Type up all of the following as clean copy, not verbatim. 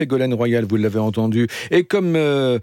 Ségolène Royal, vous l'avez entendu, et comme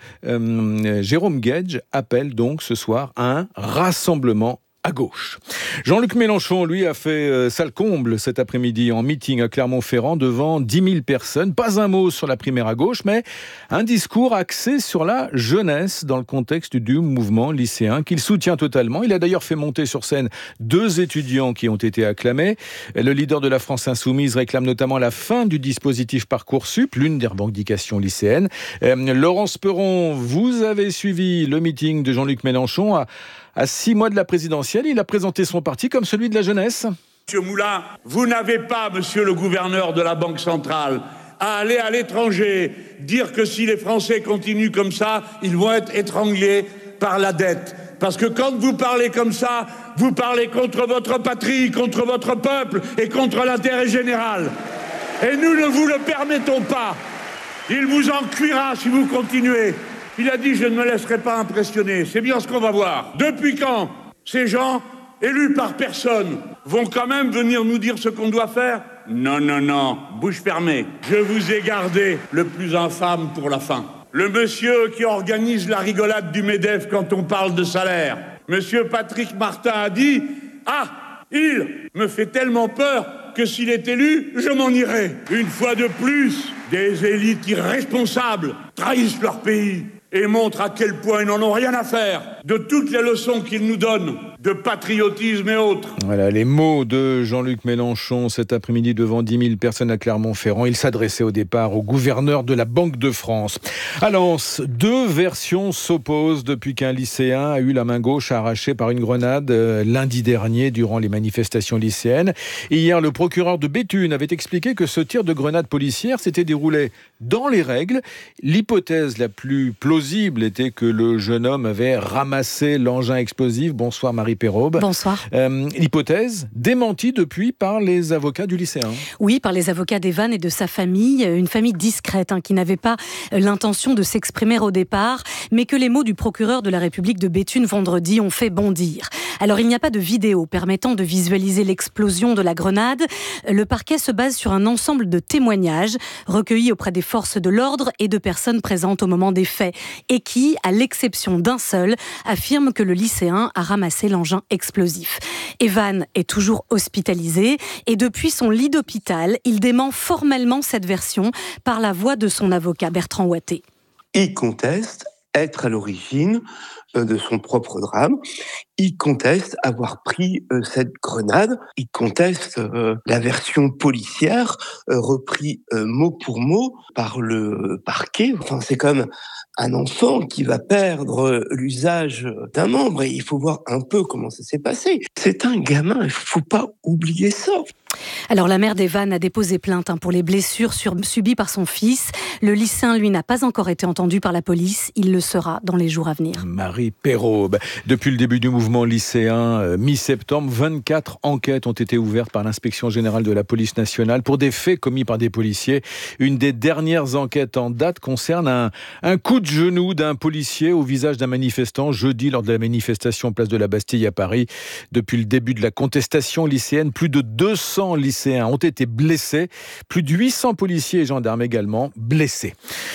Jérôme Guedj appelle donc ce soir à un rassemblement à gauche. Jean-Luc Mélenchon, lui, a fait salle comble cet après-midi en meeting à Clermont-Ferrand devant 10 000 personnes. Pas un mot sur la primaire à gauche, mais un discours axé sur la jeunesse dans le contexte du mouvement lycéen qu'il soutient totalement. Il a d'ailleurs fait monter sur scène 2 étudiants qui ont été acclamés. Le leader de la France Insoumise réclame notamment la fin du dispositif Parcoursup, l'une des revendications lycéennes. Laurence Perron, vous avez suivi le meeting de Jean-Luc Mélenchon à 6 mois de la présidentielle. Il a présenté son parti comme celui de la jeunesse. Monsieur Moulin, vous n'avez pas, monsieur le gouverneur de la Banque centrale, à aller à l'étranger, dire que si les Français continuent comme ça, ils vont être étranglés par la dette. Parce que quand vous parlez comme ça, vous parlez contre votre patrie, contre votre peuple et contre l'intérêt général. Et nous ne vous le permettons pas. Il vous en cuira si vous continuez. Il a dit « je ne me laisserai pas impressionner ». C'est bien ce qu'on va voir. Depuis quand ces gens, élus par personne, vont quand même venir nous dire ce qu'on doit faire ? Non, non, non, bouche fermée. Je vous ai gardé le plus infâme pour la fin. Le monsieur qui organise la rigolade du MEDEF quand on parle de salaire. Monsieur Patrick Martin a dit « ah, il me fait tellement peur que s'il est élu, je m'en irai ». Une fois de plus, des élites irresponsables trahissent leur pays et montrent à quel point ils n'en ont rien à faire de toutes les leçons qu'ils nous donnent de patriotisme et autres. Voilà les mots de Jean-Luc Mélenchon cet après-midi devant 10 000 personnes à Clermont-Ferrand. Il s'adressait au départ au gouverneur de la Banque de France. À Lens, 2 versions s'opposent depuis qu'un lycéen a eu la main gauche arrachée par une grenade lundi dernier durant les manifestations lycéennes. Hier, le procureur de Béthune avait expliqué que ce tir de grenade policière s'était déroulé dans les règles. L'hypothèse la plus plausible était que le jeune homme avait ramassé l'engin explosif. Bonsoir Marie Perraube. Bonsoir. L'hypothèse démentie depuis par les avocats du lycéen. Oui, par les avocats d'Evan et de sa famille, une famille discrète qui n'avait pas l'intention de s'exprimer au départ, mais que les mots du procureur de la République de Béthune vendredi ont fait bondir. Alors il n'y a pas de vidéo permettant de visualiser l'explosion de la grenade. Le parquet se base sur un ensemble de témoignages recueillis auprès des forces de l'ordre et de personnes présentes au moment des faits et qui, à l'exception d'un seul, affirment que le lycéen a ramassé l'engin explosif. Evan est toujours hospitalisé et depuis son lit d'hôpital, il dément formellement cette version par la voix de son avocat Bertrand Ouatté. Il conteste être à l'origine de son propre drame. Il conteste avoir pris cette grenade. Il conteste la version policière reprise mot pour mot par le parquet. Enfin, c'est comme un enfant qui va perdre l'usage d'un membre et il faut voir un peu comment ça s'est passé. C'est un gamin, il ne faut pas oublier ça. Alors la mère d'Evan a déposé plainte pour les blessures subies par son fils. Le lycéen, lui, n'a pas encore été entendu par la police. Il le sera dans les jours à venir. Marie Perraube. Depuis le début du mouvement lycéen, mi-septembre, 24 enquêtes ont été ouvertes par l'inspection générale de la police nationale pour des faits commis par des policiers. Une des dernières enquêtes en date concerne un coup de genou d'un policier au visage d'un manifestant jeudi lors de la manifestation place de la Bastille à Paris. Depuis le début de la contestation lycéenne, plus de 200 lycéens ont été blessés, plus de 800 policiers et gendarmes également blessés.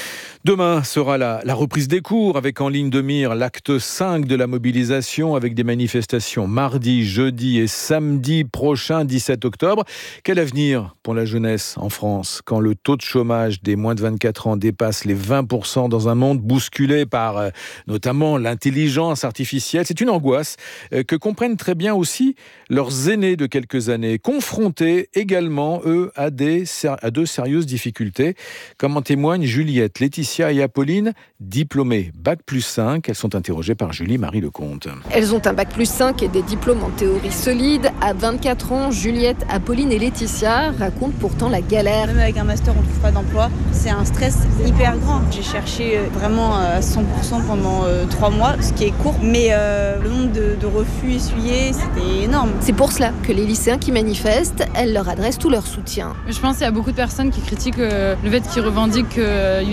Demain sera la reprise des cours avec en ligne de mire l'acte 5 de la mobilisation avec des manifestations mardi, jeudi et samedi prochain, 17 octobre. Quel avenir pour la jeunesse en France quand le taux de chômage des moins de 24 ans dépasse les 20% dans un monde bousculé par notamment l'intelligence artificielle? C'est une angoisse que comprennent très bien aussi leurs aînés de quelques années, confrontés également, eux, à de sérieuses difficultés, comme en témoignent Juliette, Laetitia et Apolline, diplômées Bac+5. Elles sont interrogées par Julie-Marie Lecomte. Elles ont un Bac+5 et des diplômes en théorie solide. À 24 ans, Juliette, Apolline et Laetitia racontent pourtant la galère. Même avec un master, on ne trouve pas d'emploi. C'est un stress hyper grand. J'ai cherché vraiment à 100% pendant 3 mois, ce qui est court. Mais le nombre de refus essuyés, c'était énorme. C'est pour cela que les lycéens qui manifestent, elles leur adressent tout leur soutien. Je pense qu'il y a beaucoup de personnes qui critiquent le fait qu'ils revendiquent 8h-18h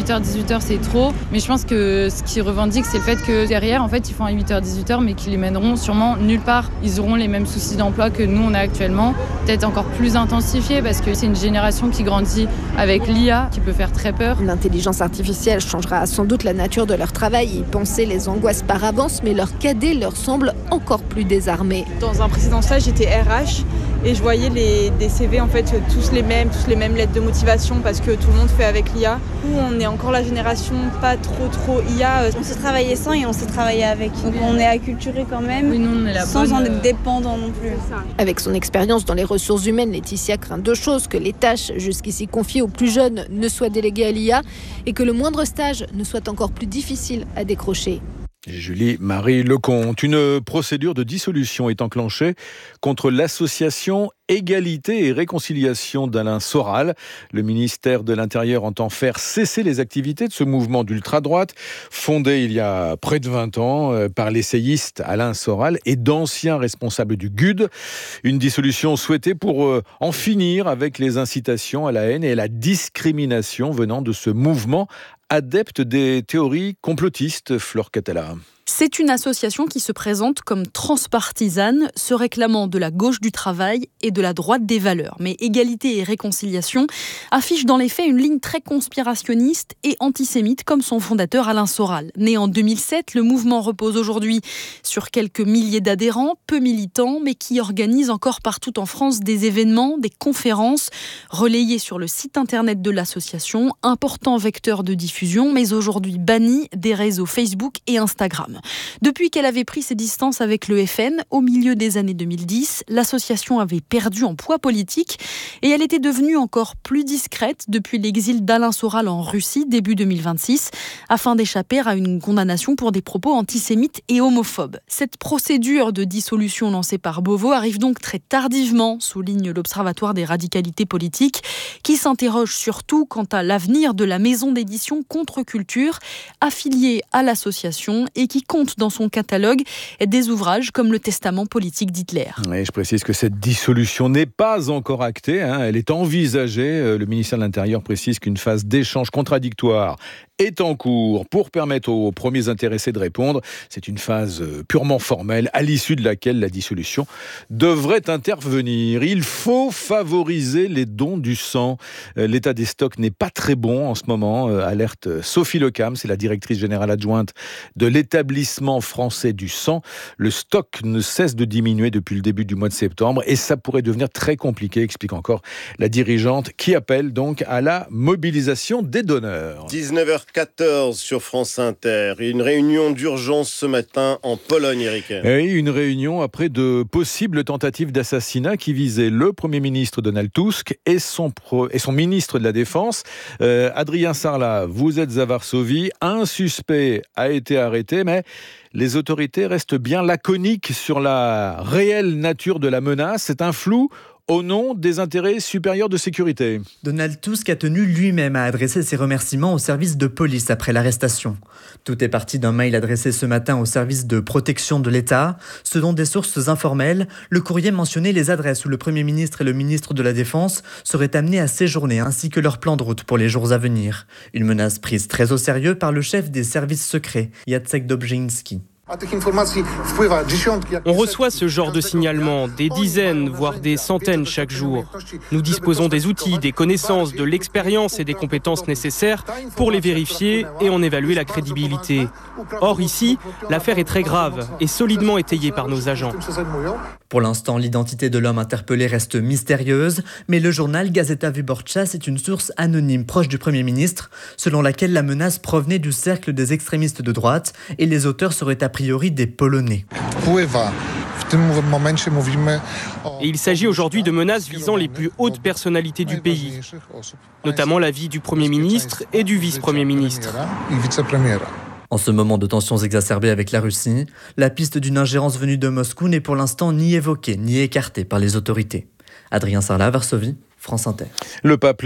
8h c'est trop, mais je pense que ce qu'ils revendiquent c'est le fait que derrière en fait ils font à 8h 18h mais qu'ils les mèneront sûrement nulle part. Ils auront les mêmes soucis d'emploi que nous on a actuellement, peut-être encore plus intensifiés parce que c'est une génération qui grandit avec l'IA qui peut faire très peur. L'intelligence artificielle changera sans doute la nature de leur travail. Ils pensaient les angoisses par avance, mais leur cadet leur semble encore plus désarmé. Dans un précédent stage, j'étais RH et je voyais des CV en fait tous les mêmes lettres de motivation parce que tout le monde fait avec l'IA. Nous, on est encore la génération pas trop IA. On sait travailler sans et on sait travailler avec. Donc on est acculturé quand même, oui, nous, on est sans en être dépendant non plus. Avec son expérience dans les ressources humaines, Laetitia craint deux choses: que les tâches jusqu'ici confiées aux plus jeunes ne soient déléguées à l'IA et que le moindre stage ne soit encore plus difficile à décrocher. Julie-Marie Lecomte, une procédure de dissolution est enclenchée contre l'association Égalité et Réconciliation d'Alain Soral. Le ministère de l'Intérieur entend faire cesser les activités de ce mouvement d'ultra-droite, fondé il y a près de 20 ans par l'essayiste Alain Soral et d'anciens responsables du GUD. Une dissolution souhaitée pour en finir avec les incitations à la haine et à la discrimination venant de ce mouvement adepte des théories complotistes, Flore Catala. C'est une association qui se présente comme transpartisane, se réclamant de la gauche du travail et de la droite des valeurs. Mais Égalité et Réconciliation affiche dans les faits une ligne très conspirationniste et antisémite comme son fondateur Alain Soral. Né en 2007, le mouvement repose aujourd'hui sur quelques milliers d'adhérents, peu militants, mais qui organisent encore partout en France des événements, des conférences, relayées sur le site internet de l'association, important vecteur de diffusion, mais aujourd'hui banni des réseaux Facebook et Instagram. Depuis qu'elle avait pris ses distances avec le FN, au milieu des années 2010, l'association avait perdu en poids politique et elle était devenue encore plus discrète depuis l'exil d'Alain Soral en Russie début 2026, afin d'échapper à une condamnation pour des propos antisémites et homophobes. Cette procédure de dissolution lancée par Beauvau arrive donc très tardivement, souligne l'Observatoire des radicalités politiques, qui s'interroge surtout quant à l'avenir de la maison d'édition Contre-Culture, affiliée à l'association et qui compte dans son catalogue des ouvrages comme le Testament politique d'Hitler. Et je précise que cette dissolution n'est pas encore actée, elle est envisagée. Le ministère de l'Intérieur précise qu'une phase d'échange contradictoire est en cours pour permettre aux premiers intéressés de répondre. C'est une phase purement formelle, à l'issue de laquelle la dissolution devrait intervenir. Il faut favoriser les dons du sang. L'état des stocks n'est pas très bon en ce moment, alerte Sophie Lecam, c'est la directrice générale adjointe de l'établissement français du sang. Le stock ne cesse de diminuer depuis le début du mois de septembre et ça pourrait devenir très compliqué, explique encore la dirigeante qui appelle donc à la mobilisation des donneurs. 19h14 sur France Inter. Une réunion d'urgence ce matin en Pologne, Eric. Et une réunion après de possibles tentatives d'assassinat qui visaient le Premier ministre Donald Tusk et son ministre de la Défense. Adrien Sarlat, vous êtes à Varsovie. Un suspect a été arrêté, mais les autorités restent bien laconiques sur la réelle nature de la menace. C'est un flou au nom des intérêts supérieurs de sécurité. Donald Tusk a tenu lui-même à adresser ses remerciements au service de police après l'arrestation. Tout est parti d'un mail adressé ce matin au service de protection de l'État. Selon des sources informelles, le courrier mentionnait les adresses où le Premier ministre et le ministre de la Défense seraient amenés à séjourner, ainsi que leur plan de route pour les jours à venir. Une menace prise très au sérieux par le chef des services secrets, Jacek Dobrzyński. On reçoit ce genre de signalement, des dizaines, voire des centaines chaque jour. Nous disposons des outils, des connaissances, de l'expérience et des compétences nécessaires pour les vérifier et en évaluer la crédibilité. Or ici, l'affaire est très grave et solidement étayée par nos agents. Pour l'instant, l'identité de l'homme interpellé reste mystérieuse, mais le journal Gazeta Wyborcza est une source anonyme proche du Premier ministre, selon laquelle la menace provenait du cercle des extrémistes de droite et les auteurs seraient a priori des Polonais. Et il s'agit aujourd'hui de menaces visant les plus hautes personnalités du pays, notamment la vie du Premier ministre et du vice-premier ministre. En ce moment de tensions exacerbées avec la Russie, la piste d'une ingérence venue de Moscou n'est pour l'instant ni évoquée ni écartée par les autorités. Adrien Sarlat, Varsovie, France Inter. Le pape Léon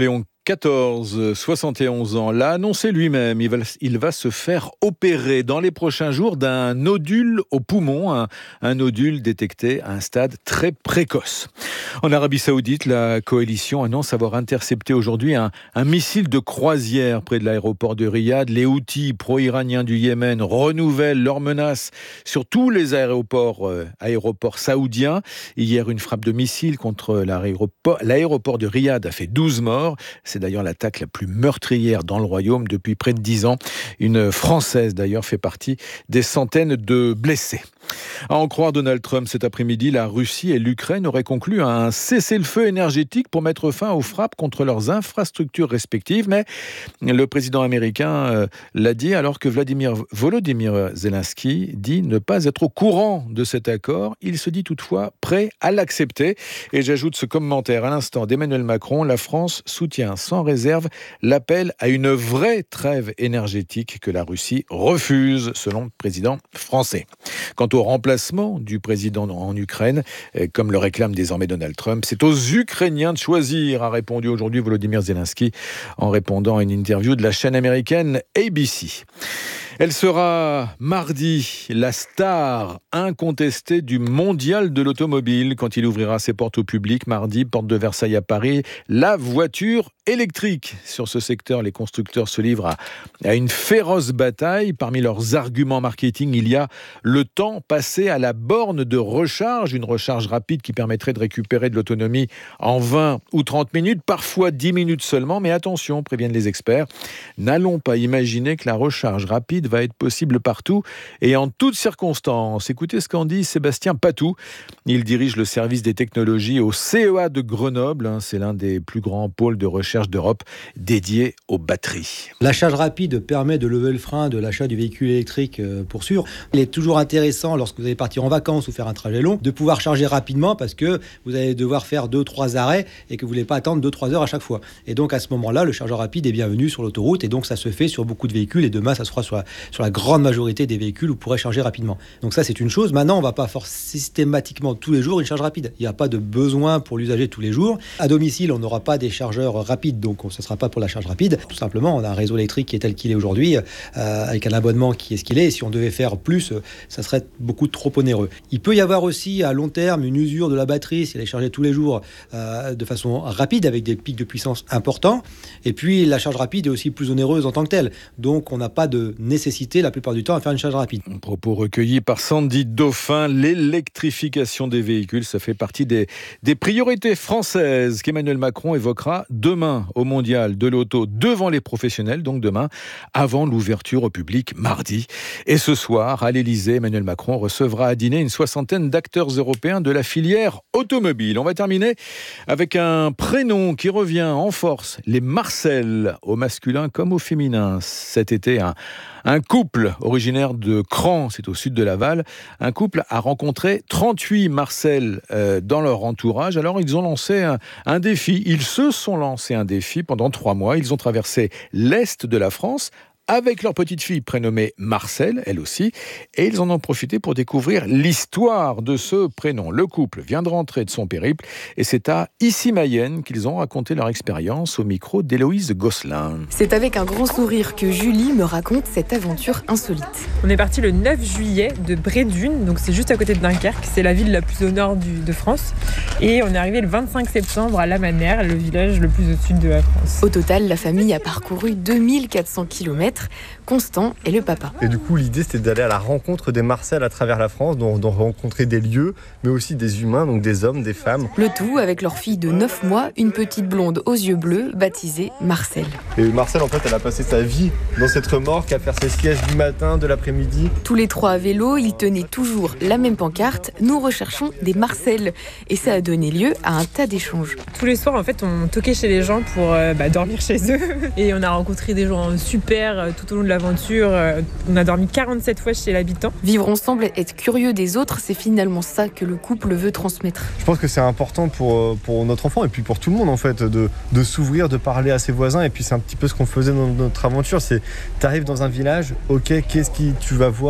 14, 71 ans, l'a annoncé lui-même. Il va se faire opérer dans les prochains jours d'un nodule au poumon, un nodule détecté à un stade très précoce. En Arabie Saoudite, la coalition annonce avoir intercepté aujourd'hui un missile de croisière près de l'aéroport de Riyad. Les Houthis pro-iraniens du Yémen renouvellent leurs menaces sur tous les aéroports saoudiens. Hier, une frappe de missile contre l'aéroport de Riyad a fait 12 morts. C'est d'ailleurs l'attaque la plus meurtrière dans le royaume depuis près de 10 ans. Une Française, d'ailleurs, fait partie des centaines de blessés. À en croire Donald Trump, cet après-midi, la Russie et l'Ukraine auraient conclu un cessez-le-feu énergétique pour mettre fin aux frappes contre leurs infrastructures respectives. Mais le président américain l'a dit alors que Volodymyr Zelensky dit ne pas être au courant de cet accord. Il se dit toutefois prêt à l'accepter. Et j'ajoute ce commentaire à l'instant d'Emmanuel Macron. La France soutient sans réserve l'appel à une vraie trêve énergétique que la Russie refuse, selon le président français. Quant au remplacement du président en Ukraine, comme le réclame désormais Donald Trump, c'est aux Ukrainiens de choisir, a répondu aujourd'hui Volodymyr Zelensky en répondant à une interview de la chaîne américaine ABC. Elle sera mardi la star incontestée du mondial de l'automobile quand il ouvrira ses portes au public mardi, porte de Versailles à Paris, la voiture électrique. Sur ce secteur, les constructeurs se livrent à une féroce bataille. Parmi leurs arguments marketing, il y a le temps passé à la borne de recharge, une recharge rapide qui permettrait de récupérer de l'autonomie en 20 ou 30 minutes, parfois 10 minutes seulement. Mais attention, préviennent les experts, n'allons pas imaginer que la recharge rapide va être possible partout et en toutes circonstances. Écoutez ce qu'en dit Sébastien Patou. Il dirige le service des technologies au CEA de Grenoble. C'est l'un des plus grands pôles de recherche d'Europe dédié aux batteries. La charge rapide permet de lever le frein de l'achat du véhicule électrique pour sûr. Il est toujours intéressant lorsque vous allez partir en vacances ou faire un trajet long de pouvoir charger rapidement parce que vous allez devoir faire 2-3 arrêts et que vous ne voulez pas attendre 2-3 heures à chaque fois. Et donc à ce moment-là, le chargeur rapide est bienvenu sur l'autoroute et donc ça se fait sur beaucoup de véhicules et demain ça se fera sur la grande majorité des véhicules où vous pourrez charger rapidement. Donc ça c'est une chose. Maintenant on ne va pas faire systématiquement tous les jours une charge rapide. Il n'y a pas de besoin pour l'usager tous les jours. À domicile on n'aura pas des chargeurs rapides donc ce ne sera pas pour la charge rapide. Tout simplement on a un réseau électrique qui est tel qu'il est aujourd'hui avec un abonnement qui est ce qu'il est et si on devait faire plus ça serait beaucoup trop onéreux. Il peut y avoir aussi à long terme une usure de la batterie si elle est chargée tous les jours de façon rapide avec des pics de puissance importants et puis la charge rapide est aussi plus onéreuse en tant que telle. Donc on n'a pas de nécessité la plupart du temps à faire une charge rapide. Un propos recueilli par Sandy Dauphin, l'électrification des véhicules, ça fait partie des priorités françaises qu'Emmanuel Macron évoquera demain au Mondial de l'Auto devant les professionnels, donc demain, avant l'ouverture au public mardi. Et ce soir, à l'Élysée, Emmanuel Macron recevra à dîner une 60aine d'acteurs européens de la filière automobile. On va terminer avec un prénom qui revient en force, les Marcel, au masculin comme au féminin. Cet été, un couple originaire de Cran, c'est au sud de Laval, un couple a rencontré 38 Marcel dans leur entourage. Alors ils ont lancé un défi. Ils se sont lancés un défi pendant 3 mois. Ils ont traversé l'est de la France avec leur petite fille prénommée Marcel, elle aussi, et ils en ont profité pour découvrir l'histoire de ce prénom. Le couple vient de rentrer de son périple, et c'est à Issy-Mayenne qu'ils ont raconté leur expérience au micro d'Héloïse Gosselin. C'est avec un grand sourire que Julie me raconte cette aventure insolite. On est parti le 9 juillet de Brédune, donc c'est juste à côté de Dunkerque, c'est la ville la plus au nord de France, et on est arrivé le 25 septembre à La Manère, le village le plus au sud de la France. Au total, la famille a parcouru 2400 km. Constant est le papa. Et du coup, l'idée, c'était d'aller à la rencontre des Marcel à travers la France, d'en rencontrer des lieux, mais aussi des humains, donc des hommes, des femmes. Le tout avec leur fille de 9 mois, une petite blonde aux yeux bleus, baptisée Marcel. Et Marcel, en fait, elle a passé sa vie dans cette remorque à faire ses siestes du matin, de l'après-midi. Tous les 3 à vélo, ils tenaient toujours la même pancarte. Nous recherchons des Marcel. Et ça a donné lieu à un tas d'échanges. Tous les soirs, en fait, on toquait chez les gens pour dormir chez eux. Et on a rencontré des gens super tout au long de l'aventure. On a dormi 47 fois chez l'habitant. Vivre ensemble, être curieux des autres, c'est finalement ça que le couple veut transmettre. Je pense que c'est important pour notre enfant et puis pour tout le monde en fait de s'ouvrir, de parler à ses voisins. Et puis c'est un petit peu ce qu'on faisait dans notre aventure. C'est t'arrives dans un village, ok, qu'est-ce que tu vas voir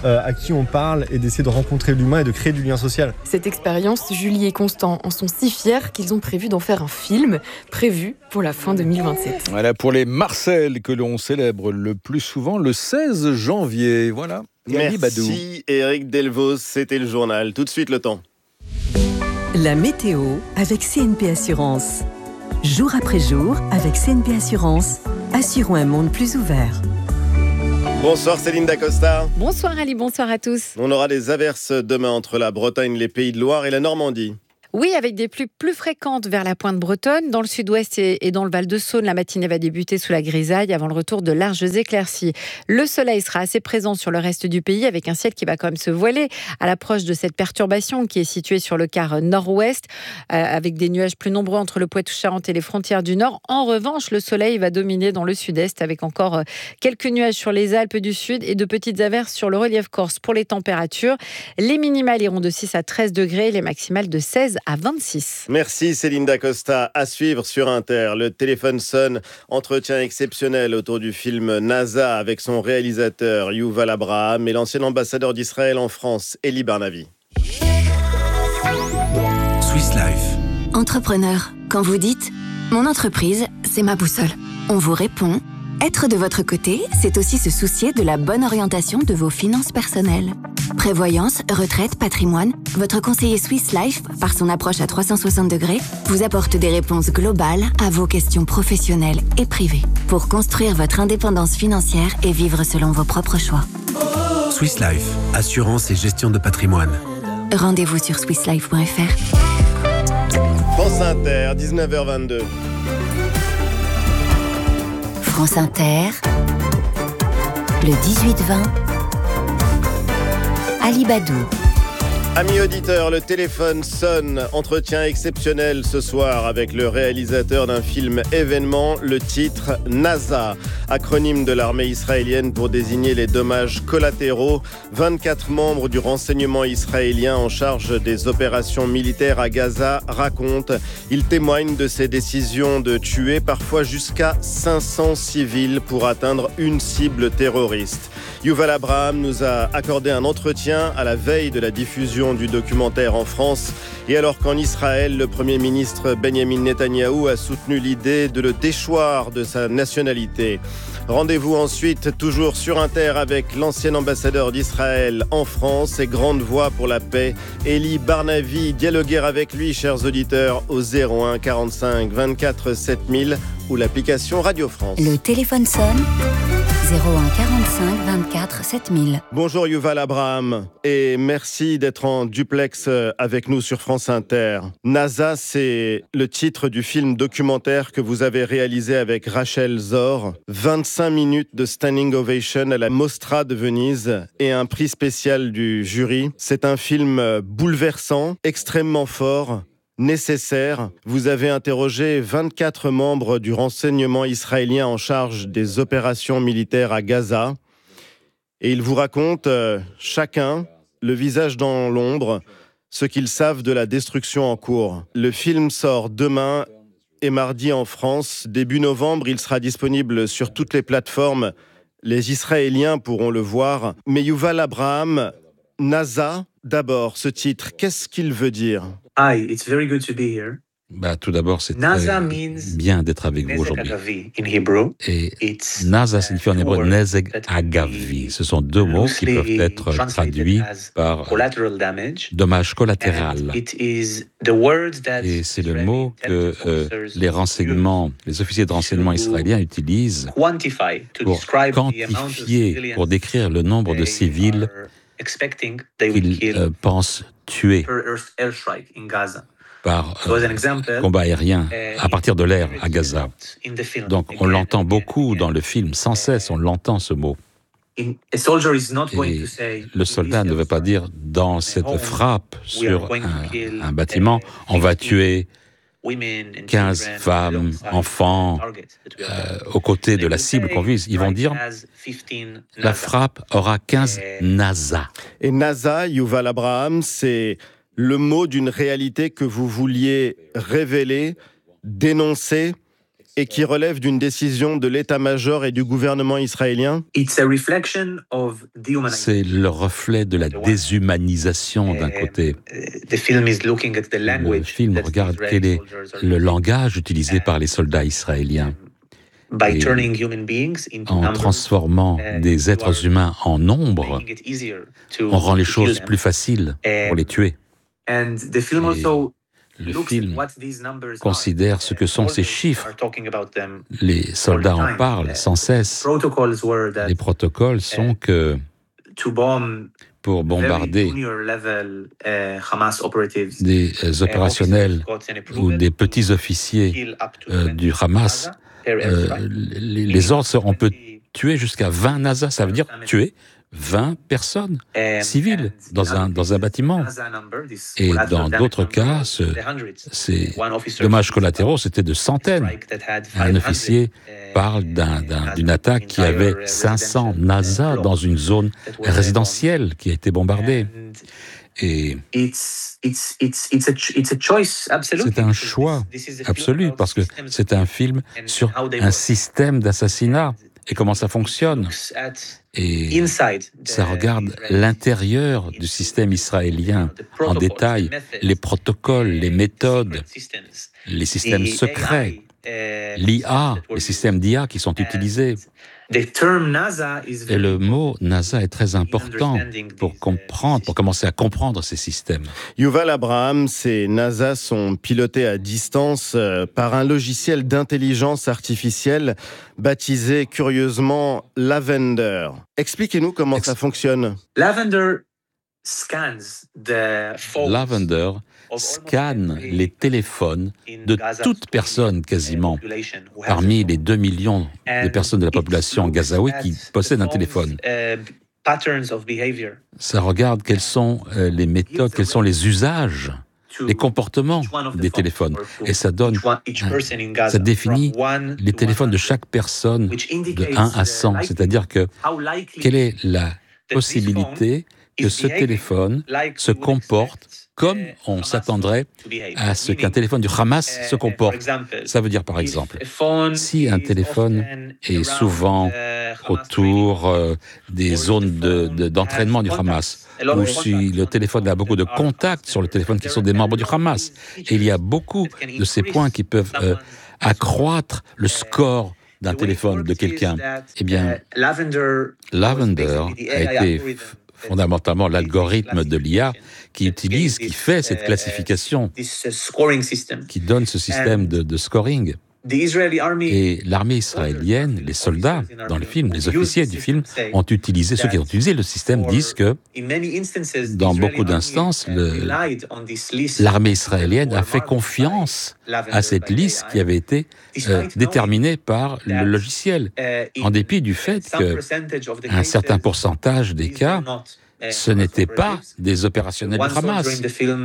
à qui on parle et d'essayer de rencontrer l'humain et de créer du lien social. Cette expérience, Julie et Constant en sont si fiers qu'ils ont prévu d'en faire un film, prévu pour la fin 2027. Voilà pour les Marcel que l'on célèbre le plus souvent le 16 janvier. Voilà. Merci Éric Delvaux, c'était le journal. Tout de suite le temps. La météo avec CNP Assurance. Jour après jour, avec CNP Assurance, assurons un monde plus ouvert. Bonsoir Céline Dacosta. Bonsoir Ali, bonsoir à tous. On aura des averses demain entre la Bretagne, les Pays de Loire et la Normandie. Oui, avec des pluies plus fréquentes vers la pointe bretonne. Dans le sud-ouest et dans le Val-de-Saône, la matinée va débuter sous la grisaille avant le retour de larges éclaircies. Le soleil sera assez présent sur le reste du pays avec un ciel qui va quand même se voiler à l'approche de cette perturbation qui est située sur le quart nord-ouest avec des nuages plus nombreux entre le Poitou-Charentes et les frontières du nord. En revanche, le soleil va dominer dans le sud-est avec encore quelques nuages sur les Alpes du Sud et de petites averses sur le relief corse. Pour les températures, les minimales iront de 6 à 13 degrés, les maximales de 16 à 26. Merci Céline Dacosta. À suivre sur Inter, le téléphone sonne. Entretien exceptionnel autour du film NASA avec son réalisateur Yuval Abraham et l'ancien ambassadeur d'Israël en France, Elie Barnavi. Swiss Life. Entrepreneur, quand vous dites « Mon entreprise, c'est ma boussole », on vous répond « Être de votre côté, c'est aussi se soucier de la bonne orientation de vos finances personnelles ». Prévoyance, retraite, patrimoine, votre conseiller Swiss Life, par son approche à 360 degrés, vous apporte des réponses globales à vos questions professionnelles et privées pour construire votre indépendance financière et vivre selon vos propres choix. Swiss Life, assurance et gestion de patrimoine. Rendez-vous sur swisslife.fr. France Inter, 19h22. France Inter, le 18-20. Ali Badou. Amis auditeurs, le téléphone sonne. Entretien exceptionnel ce soir avec le réalisateur d'un film événement, le titre NASA, acronyme de l'armée israélienne pour désigner les dommages collatéraux. 24 membres du renseignement israélien en charge des opérations militaires à Gaza racontent. Ils témoignent de ces décisions de tuer parfois jusqu'à 500 civils pour atteindre une cible terroriste. Yuval Abraham nous a accordé un entretien à la veille de la diffusion du documentaire en France et alors qu'en Israël, le Premier ministre Benjamin Netanyahou a soutenu l'idée de le déchoir de sa nationalité. Rendez-vous ensuite, toujours sur Inter, avec l'ancien ambassadeur d'Israël en France et grande voix pour la paix, Elie Barnavi. Dialoguer avec lui, chers auditeurs, au 01 45 24 7000 ou l'application Radio France. Le téléphone sonne. 01 45 24 7000. Bonjour Yuval Abraham et merci d'être en duplex avec nous sur France Inter. NASA, c'est le titre du film documentaire que vous avez réalisé avec Rachel Zor. 25 minutes de standing ovation à la Mostra de Venise et un prix spécial du jury. C'est un film bouleversant, extrêmement fort, nécessaire. Vous avez interrogé 24 membres du renseignement israélien en charge des opérations militaires à Gaza et ils vous racontent chacun, le visage dans l'ombre, ce qu'ils savent de la destruction en cours. Le film sort demain et mardi en France. Début novembre, il sera disponible sur toutes les plateformes. Les Israéliens pourront le voir. Mais Yuval Abraham, NASA, d'abord, ce titre, qu'est-ce qu'il veut dire ? Hi, it's very good to be here. Tout d'abord, c'est bien d'être avec vous aujourd'hui. Et NASA signifie en hébreu Nezeg Agavi. Ce sont deux mots qui peuvent être traduits par dommage collatéral. Et c'est le mot que les officiers de renseignement israéliens utilisent pour quantifier, pour décrire le nombre de civils qu'ils pensent tuer par combat aérien à partir de l'air à Gaza. Donc on l'entend beaucoup dans le film, sans cesse on l'entend ce mot. Et le soldat ne veut pas dire dans cette frappe sur un bâtiment, on va tuer 15 femmes, enfants, aux côtés de la cible qu'on vise. Ils vont dire la frappe aura 15 NASA. Et NASA, Yuval Abraham, c'est le mot d'une réalité que vous vouliez révéler, dénoncer. et qui relève d'une décision de l'état-major et du gouvernement israélien? C'est le reflet de la déshumanisation d'un côté. Le film regarde quel est le langage utilisé par les soldats israéliens. Et en transformant des êtres humains en nombre, on rend les choses plus faciles pour les tuer. Et le film considère ce que sont ces chiffres. Les soldats en parlent sans cesse. Les protocoles sont que pour bombarder des opérationnels ou des petits officiers du Hamas, les ordres sont on peut tuer jusqu'à 20 NASA, ça veut dire tuer 20 personnes civiles dans un bâtiment. Et dans d'autres cas, ces dommages collatéraux, c'était de centaines. Un officier parle d'une attaque qui avait 500 NASA dans une zone résidentielle qui a été bombardée. Et c'est un choix absolu, parce que c'est un film sur un système d'assassinat et comment ça fonctionne. Et ça regarde l'intérieur du système israélien en détail, les protocoles, les méthodes, les systèmes secrets, l'IA, les systèmes d'IA qui sont utilisés. Et le mot NASA est très important pour comprendre, pour commencer à comprendre ces systèmes. Yuval Abraham, ces NASA sont pilotés à distance par un logiciel d'intelligence artificielle baptisé curieusement Lavender. Expliquez-nous comment ça fonctionne. Lavender scanne les téléphones de toute personne quasiment, parmi les 2 millions de personnes de la population gazaouie qui possèdent un téléphone. Ça regarde quelles sont les méthodes, quels sont les usages, les comportements des téléphones. Et ça définit les téléphones de chaque personne de 1 à 100. C'est-à-dire que quelle est la possibilité que ce téléphone se comporte comme on s'attendrait à ce qu'un téléphone du Hamas se comporte. Ça veut dire, par exemple, si un téléphone est souvent autour des zones d'entraînement du Hamas, ou si le téléphone a beaucoup de contacts sur le téléphone qui sont des membres du Hamas, et il y a beaucoup de ces points qui peuvent accroître le score d'un téléphone de quelqu'un, eh bien, Lavender a été fondamentalement l'algorithme de l'IA qui fait cette classification, qui donne ce système de scoring. Et l'armée israélienne, les soldats dans le film, les officiers du film, ceux qui ont utilisé le système disent que, dans beaucoup d'instances, l'armée israélienne a fait confiance à cette liste qui avait été déterminée par le logiciel, en dépit du fait qu'un certain pourcentage des cas, ce n'étaient pas des opérationnels du Hamas.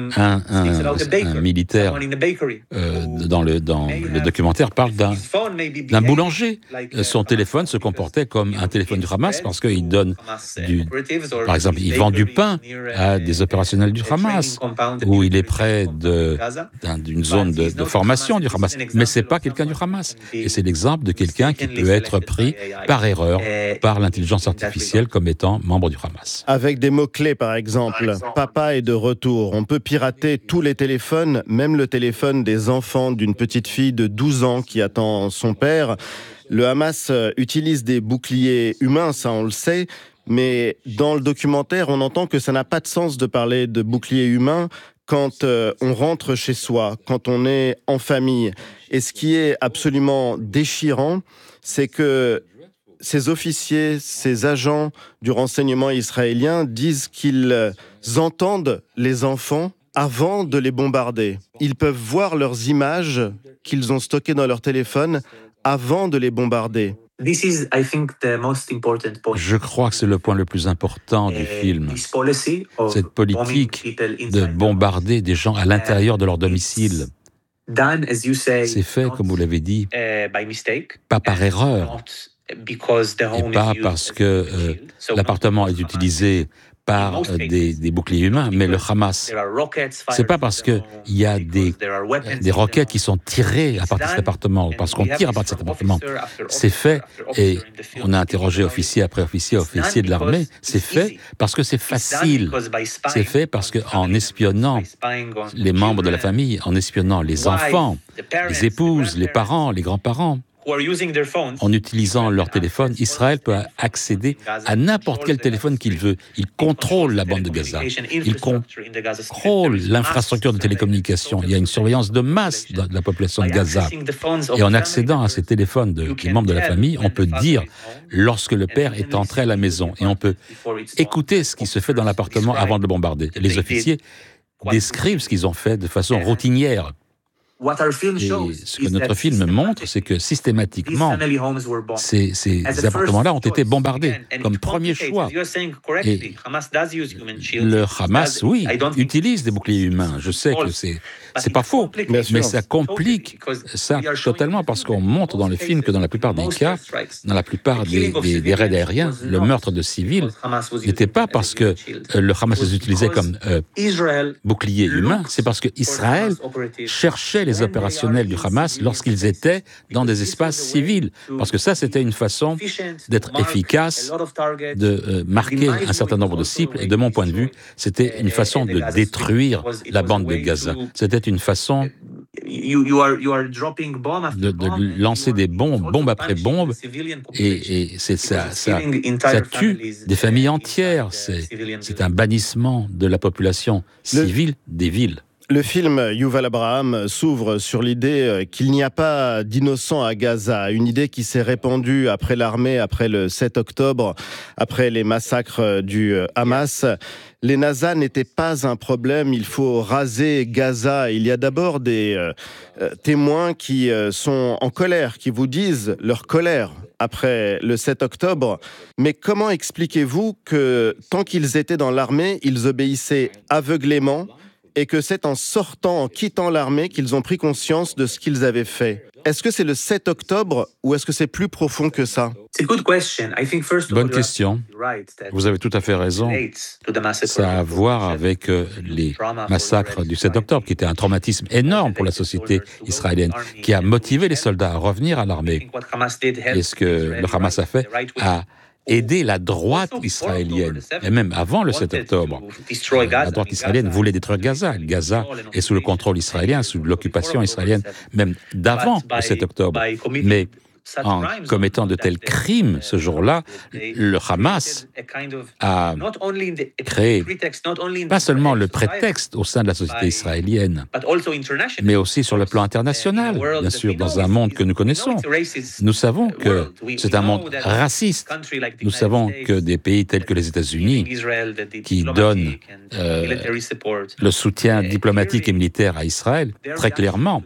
Un militaire dans le documentaire parle d'un boulanger. Son téléphone se comportait comme un téléphone du Hamas parce qu'il donne par exemple, il vend du pain à des opérationnels du Hamas, ou il est près d'une zone de formation du Hamas. Mais c'est pas quelqu'un du Hamas. Et c'est l'exemple de quelqu'un qui peut être pris par erreur par l'intelligence artificielle comme étant membre du Hamas. Avec des mots-clés, par exemple, papa est de retour. On peut pirater tous les téléphones, même le téléphone des enfants d'une petite fille de 12 ans qui attend son père. Le Hamas utilise des boucliers humains, ça on le sait, mais dans le documentaire, on entend que ça n'a pas de sens de parler de boucliers humains quand on rentre chez soi, quand on est en famille. Et ce qui est absolument déchirant, c'est que ces officiers, ces agents du renseignement israélien disent qu'ils entendent les enfants avant de les bombarder. Ils peuvent voir leurs images qu'ils ont stockées dans leur téléphone avant de les bombarder. Je crois que c'est le point le plus important du film. Cette politique de bombarder des gens à l'intérieur de leur domicile. C'est fait, comme vous l'avez dit, pas par erreur. Et pas parce que l'appartement est utilisé par des boucliers humains, mais le Hamas, c'est pas parce qu'il y a des roquettes qui sont tirées à partir de cet appartement, parce qu'on tire à partir de cet appartement. C'est fait, et on a interrogé officier après officier de l'armée, c'est fait parce que c'est facile. C'est fait parce qu'en espionnant les membres de la famille, en espionnant les enfants, les épouses, les parents, les grands-parents, en utilisant leur téléphone, Israël peut accéder à n'importe quel téléphone qu'il veut. Il contrôle la bande de Gaza. Il contrôle l'infrastructure de télécommunication. Il y a une surveillance de masse de la population de Gaza. Et en accédant à ces téléphones des membres de la famille, on peut dire lorsque le père est entré à la maison. Et on peut écouter ce qui se fait dans l'appartement avant de le bombarder. Les officiers décrivent ce qu'ils ont fait de façon routinière. Et ce que notre film montre, c'est que systématiquement, ces appartements-là ont été bombardés comme premier choix. Et le Hamas, oui, utilise des boucliers humains. Je sais que c'est pas faux, mais ça complique ça totalement parce qu'on montre dans le film que dans la plupart des cas, dans la plupart des raids aériens, le meurtre de civils n'était pas parce que le Hamas les utilisait comme boucliers humains, c'est parce que Israël cherchait les opérationnels du Hamas lorsqu'ils étaient dans des espaces civils. Parce que ça, c'était une façon d'être efficace, de marquer un certain nombre de cibles. Et de mon point de vue, c'était une façon de détruire la bande de Gaza. C'était une façon de lancer des bombes, bombe après bombe, et ça tue des familles entières. C'est un bannissement de la population civile des villes. Le film Yuval Abraham s'ouvre sur l'idée qu'il n'y a pas d'innocents à Gaza, une idée qui s'est répandue après l'armée, après le 7 octobre, après les massacres du Hamas. Les NASA n'étaient pas un problème, il faut raser Gaza. Il y a d'abord des témoins qui sont en colère, qui vous disent leur colère après le 7 octobre. Mais comment expliquez-vous que tant qu'ils étaient dans l'armée, ils obéissaient aveuglément et que c'est en sortant, en quittant l'armée, qu'ils ont pris conscience de ce qu'ils avaient fait? Est-ce que c'est le 7 octobre ou est-ce que c'est plus profond que ça? Bonne question. Vous avez tout à fait raison. Ça a à voir avec les massacres du 7 octobre, qui était un traumatisme énorme pour la société israélienne, qui a motivé les soldats à revenir à l'armée. Et ce que le Hamas a fait a aider la droite israélienne, et même avant le 7 octobre. La droite israélienne voulait détruire Gaza. Gaza est sous le contrôle israélien, sous l'occupation israélienne, même d'avant le 7 octobre. Mais en commettant de tels crimes ce jour-là, le Hamas a créé pas seulement le prétexte au sein de la société israélienne, mais aussi sur le plan international, bien sûr, dans un monde que nous connaissons. Nous savons que c'est un monde raciste. Nous savons que des pays tels que les États-Unis, qui donnent le soutien diplomatique et militaire à Israël, très clairement,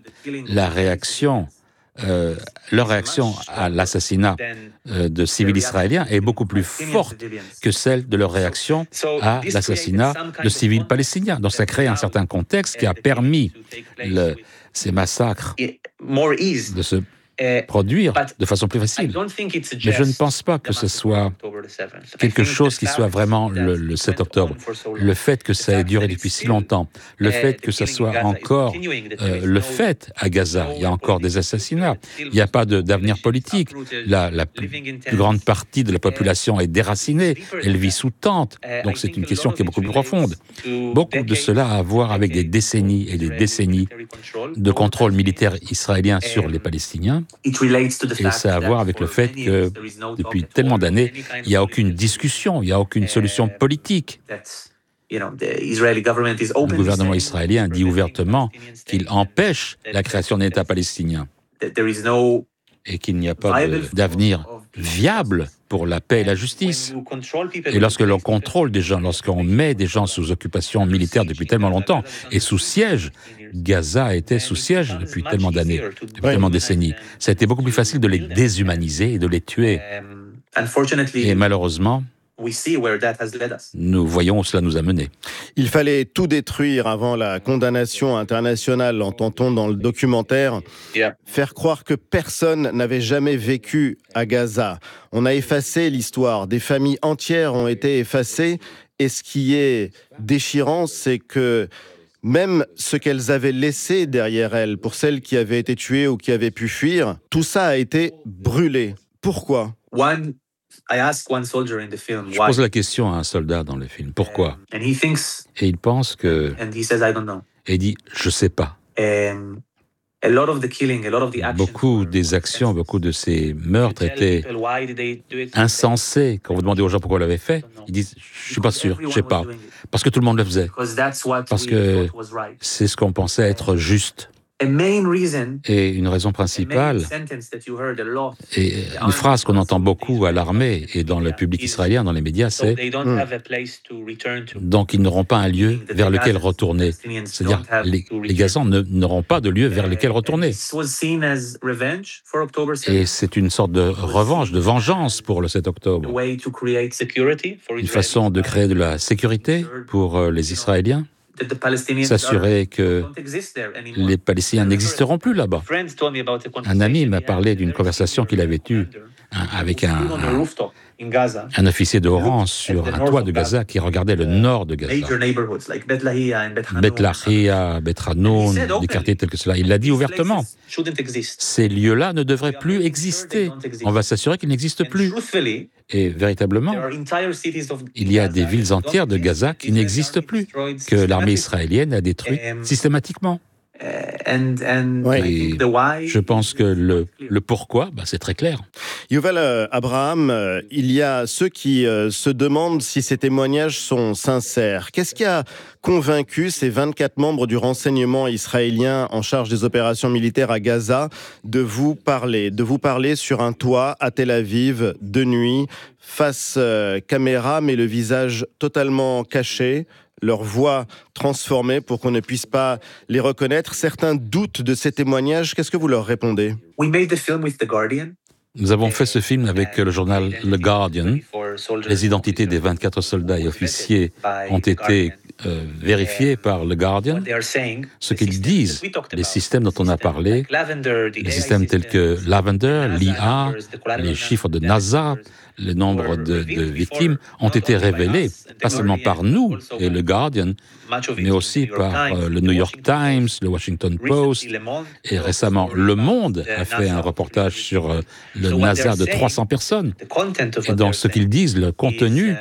leur réaction à l'assassinat de civils israéliens est beaucoup plus forte que celle de leur réaction à l'assassinat de civils palestiniens. Donc ça crée un certain contexte qui a permis ces massacres de se produire de façon plus facile. Mais je ne pense pas que ce soit quelque chose qui soit vraiment le 7 octobre. Le fait que ça ait duré depuis si longtemps, le fait que ce soit encore le fait à Gaza, il y a encore des assassinats, il n'y a pas d'avenir politique, la plus grande partie de la population est déracinée, elle vit sous tente, donc c'est une question qui est beaucoup plus profonde. Beaucoup de cela a à voir avec des décennies et des décennies de contrôle militaire israélien sur les Palestiniens. Et ça a à voir avec le fait que depuis tellement d'années, il n'y a aucune discussion, il n'y a aucune solution politique. Le gouvernement israélien dit ouvertement qu'il empêche la création d'un État palestinien et qu'il n'y a pas d'avenir viable pour la paix et la justice. Et lorsque l'on contrôle des gens, lorsqu'on met des gens sous occupation militaire depuis tellement longtemps et sous siège, Gaza était sous siège depuis tellement d'années, depuis tellement de décennies. Ça a été beaucoup plus facile de les déshumaniser et de les tuer. Et malheureusement, nous voyons où cela nous a menés. Il fallait tout détruire avant la condamnation internationale, entend-on dans le documentaire. Faire croire que personne n'avait jamais vécu à Gaza. On a effacé l'histoire. Des familles entières ont été effacées. Et ce qui est déchirant, c'est que même ce qu'elles avaient laissé derrière elles, pour celles qui avaient été tuées ou qui avaient pu fuir, tout ça a été brûlé. Pourquoi ? Je pose la question à un soldat dans le film. Pourquoi ? Et il pense que... Et il dit, je sais pas. Beaucoup des actions, beaucoup de ces meurtres étaient insensés. Quand vous demandez aux gens pourquoi ils l'avaient fait, ils disent, je suis pas sûr, je sais pas. Parce que tout le monde le faisait. Parce que c'est ce qu'on pensait être juste. Et une raison principale, et une phrase qu'on entend beaucoup à l'armée et dans le public israélien, dans les médias, c'est « donc ils n'auront pas un lieu vers lequel retourner ». C'est-à-dire les Gazans n'auront pas de lieu vers lequel retourner. Et c'est une sorte de revanche, de vengeance pour le 7 octobre. Une façon de créer de la sécurité pour les Israéliens. S'assurer que les Palestiniens n'existeront plus là-bas. Un ami m'a parlé d'une conversation qu'il avait eue avec un officier de rang sur un toit de Gaza qui regardait le nord de Gaza. Beth Lahia, Beth Hanoun, des quartiers tels que cela. Il l'a dit ouvertement. Ces lieux-là ne devraient plus exister. On va s'assurer qu'ils n'existent plus. Et véritablement, il y a des villes entières de Gaza qui n'existent plus, que l'armée israélienne a détruites systématiquement. Et je pense que le pourquoi, c'est très clair. Yuval Abraham, il y a ceux qui se demandent si ces témoignages sont sincères. Qu'est-ce qui a convaincu ces 24 membres du renseignement israélien en charge des opérations militaires à Gaza de vous parler sur un toit à Tel Aviv de nuit, face caméra, mais le visage totalement caché, leur voix transformée pour qu'on ne puisse pas les reconnaître. Certains doutent de ces témoignages. Qu'est-ce que vous leur répondez ? Nous avons fait ce film avec le journal The Guardian. Les identités des 24 soldats et officiers ont été vérifiées par The Guardian. Ce qu'ils disent, les systèmes dont on a parlé, les systèmes tels que Lavender, l'IA, les chiffres de NASA, le nombre de victimes ont été révélés, pas seulement par nous et le Guardian, mais aussi par le New York Times, le Washington Post, et récemment, Le Monde a fait un reportage sur le NASA de 300 personnes. Et donc, ce qu'ils disent, le contenu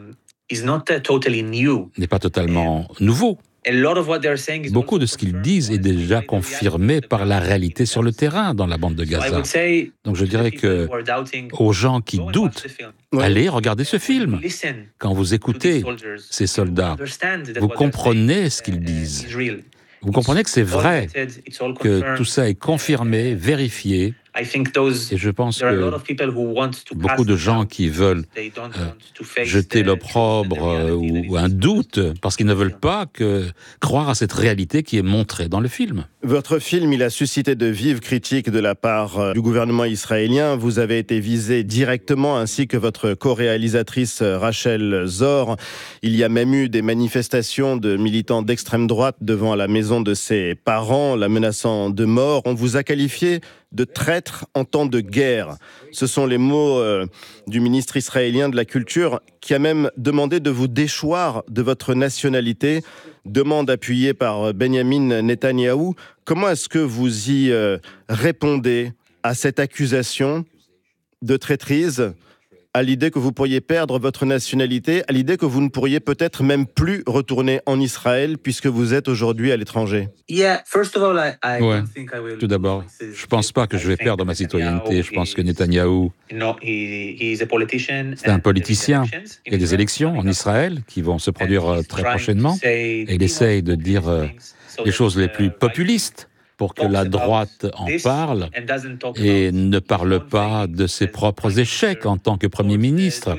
n'est pas totalement nouveau. Beaucoup de ce qu'ils disent est déjà confirmé par la réalité sur le terrain dans la bande de Gaza. Donc je dirais que aux gens qui doutent, allez regarder ce film. Quand vous écoutez ces soldats, vous comprenez ce qu'ils disent. Vous comprenez que c'est vrai, que tout ça est confirmé, vérifié. Et je pense que beaucoup de gens qui veulent jeter l'opprobre ou un doute parce qu'ils ne veulent pas croire à cette réalité qui est montrée dans le film. Votre film, il a suscité de vives critiques de la part du gouvernement israélien. Vous avez été visé directement, ainsi que votre co-réalisatrice Rachel Zor. Il y a même eu des manifestations de militants d'extrême droite devant la maison de ses parents, la menaçant de mort. On vous a qualifié de traître en temps de guerre. Ce sont les mots du ministre israélien de la Culture qui a même demandé de vous déchoir de votre nationalité, demande appuyée par Benjamin Netanyahou. Comment est-ce que vous y répondez à cette accusation de traîtrise, à l'idée que vous pourriez perdre votre nationalité, à l'idée que vous ne pourriez peut-être même plus retourner en Israël puisque vous êtes aujourd'hui à l'étranger? Tout d'abord, je ne pense pas que je vais perdre ma citoyenneté. Je pense que Netanyahou, c'est un politicien. Il y a des élections en Israël qui vont se produire très prochainement et il essaye de dire les choses les plus populistes pour que la droite en parle et ne parle pas de ses propres échecs en tant que Premier ministre.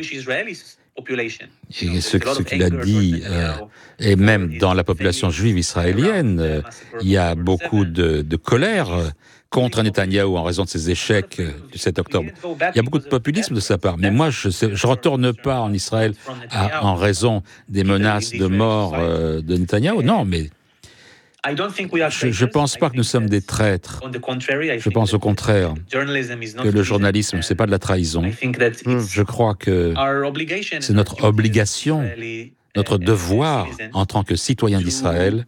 Et ce qu'il a dit, et même dans la population juive israélienne, il y a beaucoup de colère contre Netanyahou en raison de ses échecs du 7 octobre. Il y a beaucoup de populisme de sa part, mais moi, je ne retourne pas en Israël en raison des menaces de mort de Netanyahou. Non, mais je ne pense pas que nous sommes des traîtres. Je pense au contraire que le journalisme, ce n'est pas de la trahison. Je crois que c'est notre obligation notre devoir en tant que citoyens d'Israël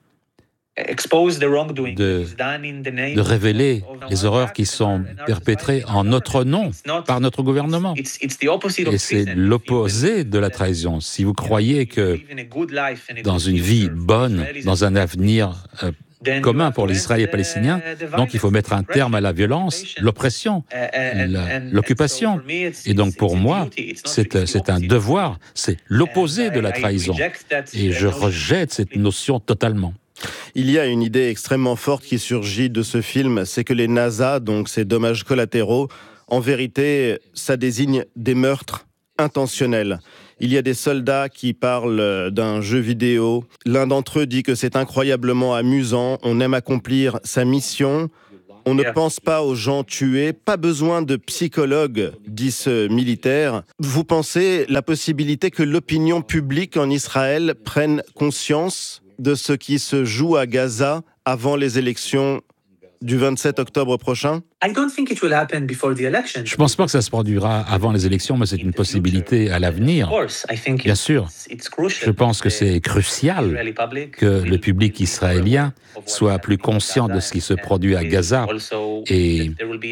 de révéler les horreurs qui sont perpétrées en notre nom, par notre gouvernement. Et c'est l'opposé de la trahison. Si vous croyez que dans une vie bonne, dans un avenir commun pour les Israéliens et les Palestiniens, donc il faut mettre un terme à la violence, l'oppression, l'occupation. Et donc pour moi, c'est un devoir, c'est l'opposé de la trahison. Et je rejette cette notion totalement. Il y a une idée extrêmement forte qui surgit de ce film, c'est que les NASA, donc ces dommages collatéraux, en vérité, ça désigne des meurtres intentionnels. Il y a des soldats qui parlent d'un jeu vidéo. L'un d'entre eux dit que c'est incroyablement amusant, on aime accomplir sa mission. On ne pense pas aux gens tués, pas besoin de psychologue, dit ce militaire. Vous pensez la possibilité que l'opinion publique en Israël prenne conscience de ce qui se joue à Gaza avant les élections du 27 octobre prochain? Je ne pense pas que ça se produira avant les élections, mais c'est une possibilité à l'avenir. Bien sûr, je pense que c'est crucial que le public israélien soit plus conscient de ce qui se produit à Gaza et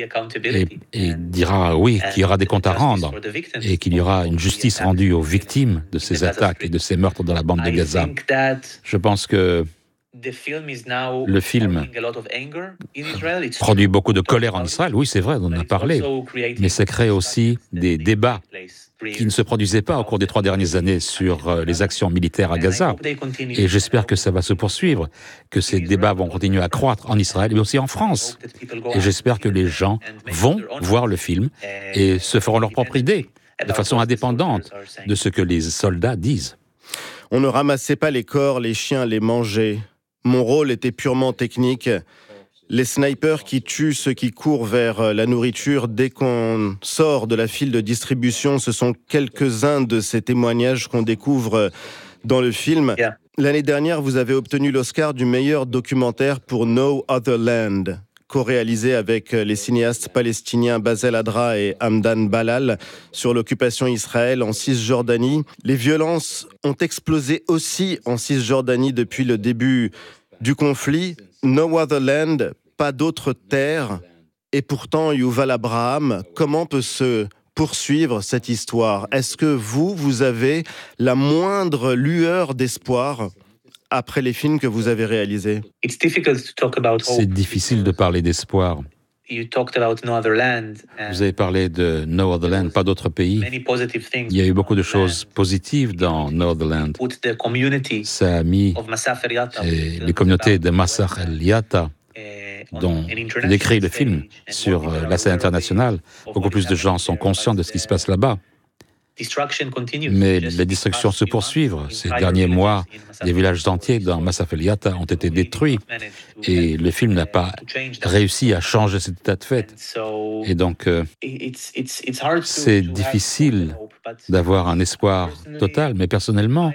dira oui, qu'il y aura des comptes à rendre et qu'il y aura une justice rendue aux victimes de ces attaques et de ces meurtres dans la bande de Gaza. Je pense que le film produit beaucoup de colère en Israël, oui c'est vrai, on en a parlé, mais ça crée aussi des débats qui ne se produisaient pas au cours des 3 dernières années sur les actions militaires à Gaza. Et j'espère que ça va se poursuivre, que ces débats vont continuer à croître en Israël, mais aussi en France. Et j'espère que les gens vont voir le film et se feront leur propre idée, de façon indépendante de ce que les soldats disent. On ne ramassait pas les corps, les chiens les mangeaient. Mon rôle était purement technique. Les snipers qui tuent ceux qui courent vers la nourriture dès qu'on sort de la file de distribution, ce sont quelques-uns de ces témoignages qu'on découvre dans le film. L'année dernière, vous avez obtenu l'Oscar du meilleur documentaire pour No Other Land, co-réalisé avec les cinéastes palestiniens Basel Adra et Hamdan Balal sur l'occupation Israël en Cisjordanie. Les violences ont explosé aussi en Cisjordanie depuis le début du conflit. No Other Land, pas d'autre terre. Et pourtant, Yuval Abraham, comment peut se poursuivre cette histoire? Est-ce que vous avez la moindre lueur d'espoir après les films que vous avez réalisés? C'est difficile de parler d'espoir. Vous avez parlé de No Other Land, pas d'autre pays. Il y a eu beaucoup de choses positives dans No Other Land. Ça a mis les communautés de Massach el-Yatta, dont il écrit le film sur la scène internationale. Beaucoup plus de gens sont conscients de ce qui se passe là-bas. Mais les destructions se poursuivent. Ces derniers mois, des villages entiers dans Massaf el-Yatta ont été détruits et le film n'a pas réussi à changer cet état de fait. Et donc, c'est difficile d'avoir un espoir total, mais personnellement,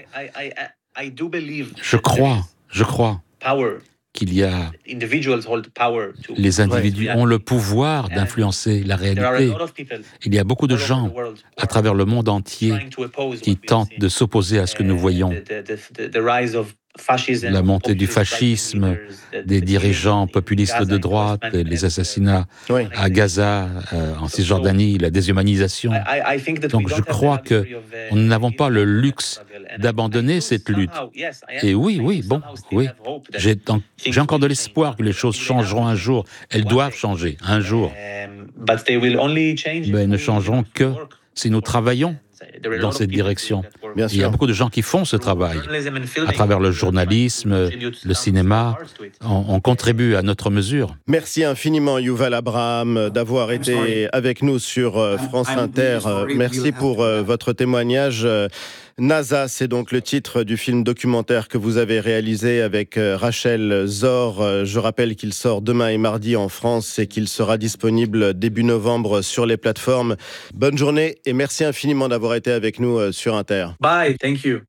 je crois qu'il y a... Les individus ont le pouvoir d'influencer la réalité. Il y a beaucoup de gens à travers le monde entier qui tentent de s'opposer à ce que nous voyons. La montée du fascisme, des dirigeants populistes de droite, les assassinats à Gaza, en Cisjordanie, la déshumanisation. Donc je crois que nous n'avons pas le luxe d'abandonner cette lutte. Et oui, j'ai encore de l'espoir que les choses changeront un jour. Elles doivent changer, un jour. Mais elles ne changeront que si nous travaillons dans cette direction. Il y a beaucoup de gens qui font ce travail. À travers le journalisme, le cinéma, on contribue à notre mesure. Merci infiniment, Yuval Abraham, d'avoir été avec nous sur France Inter. Merci pour votre témoignage. NASA, c'est donc le titre du film documentaire que vous avez réalisé avec Rachel Zor. Je rappelle qu'il sort demain et mardi en France et qu'il sera disponible début novembre sur les plateformes. Bonne journée et merci infiniment d'avoir été avec nous sur Inter. Bye, thank you.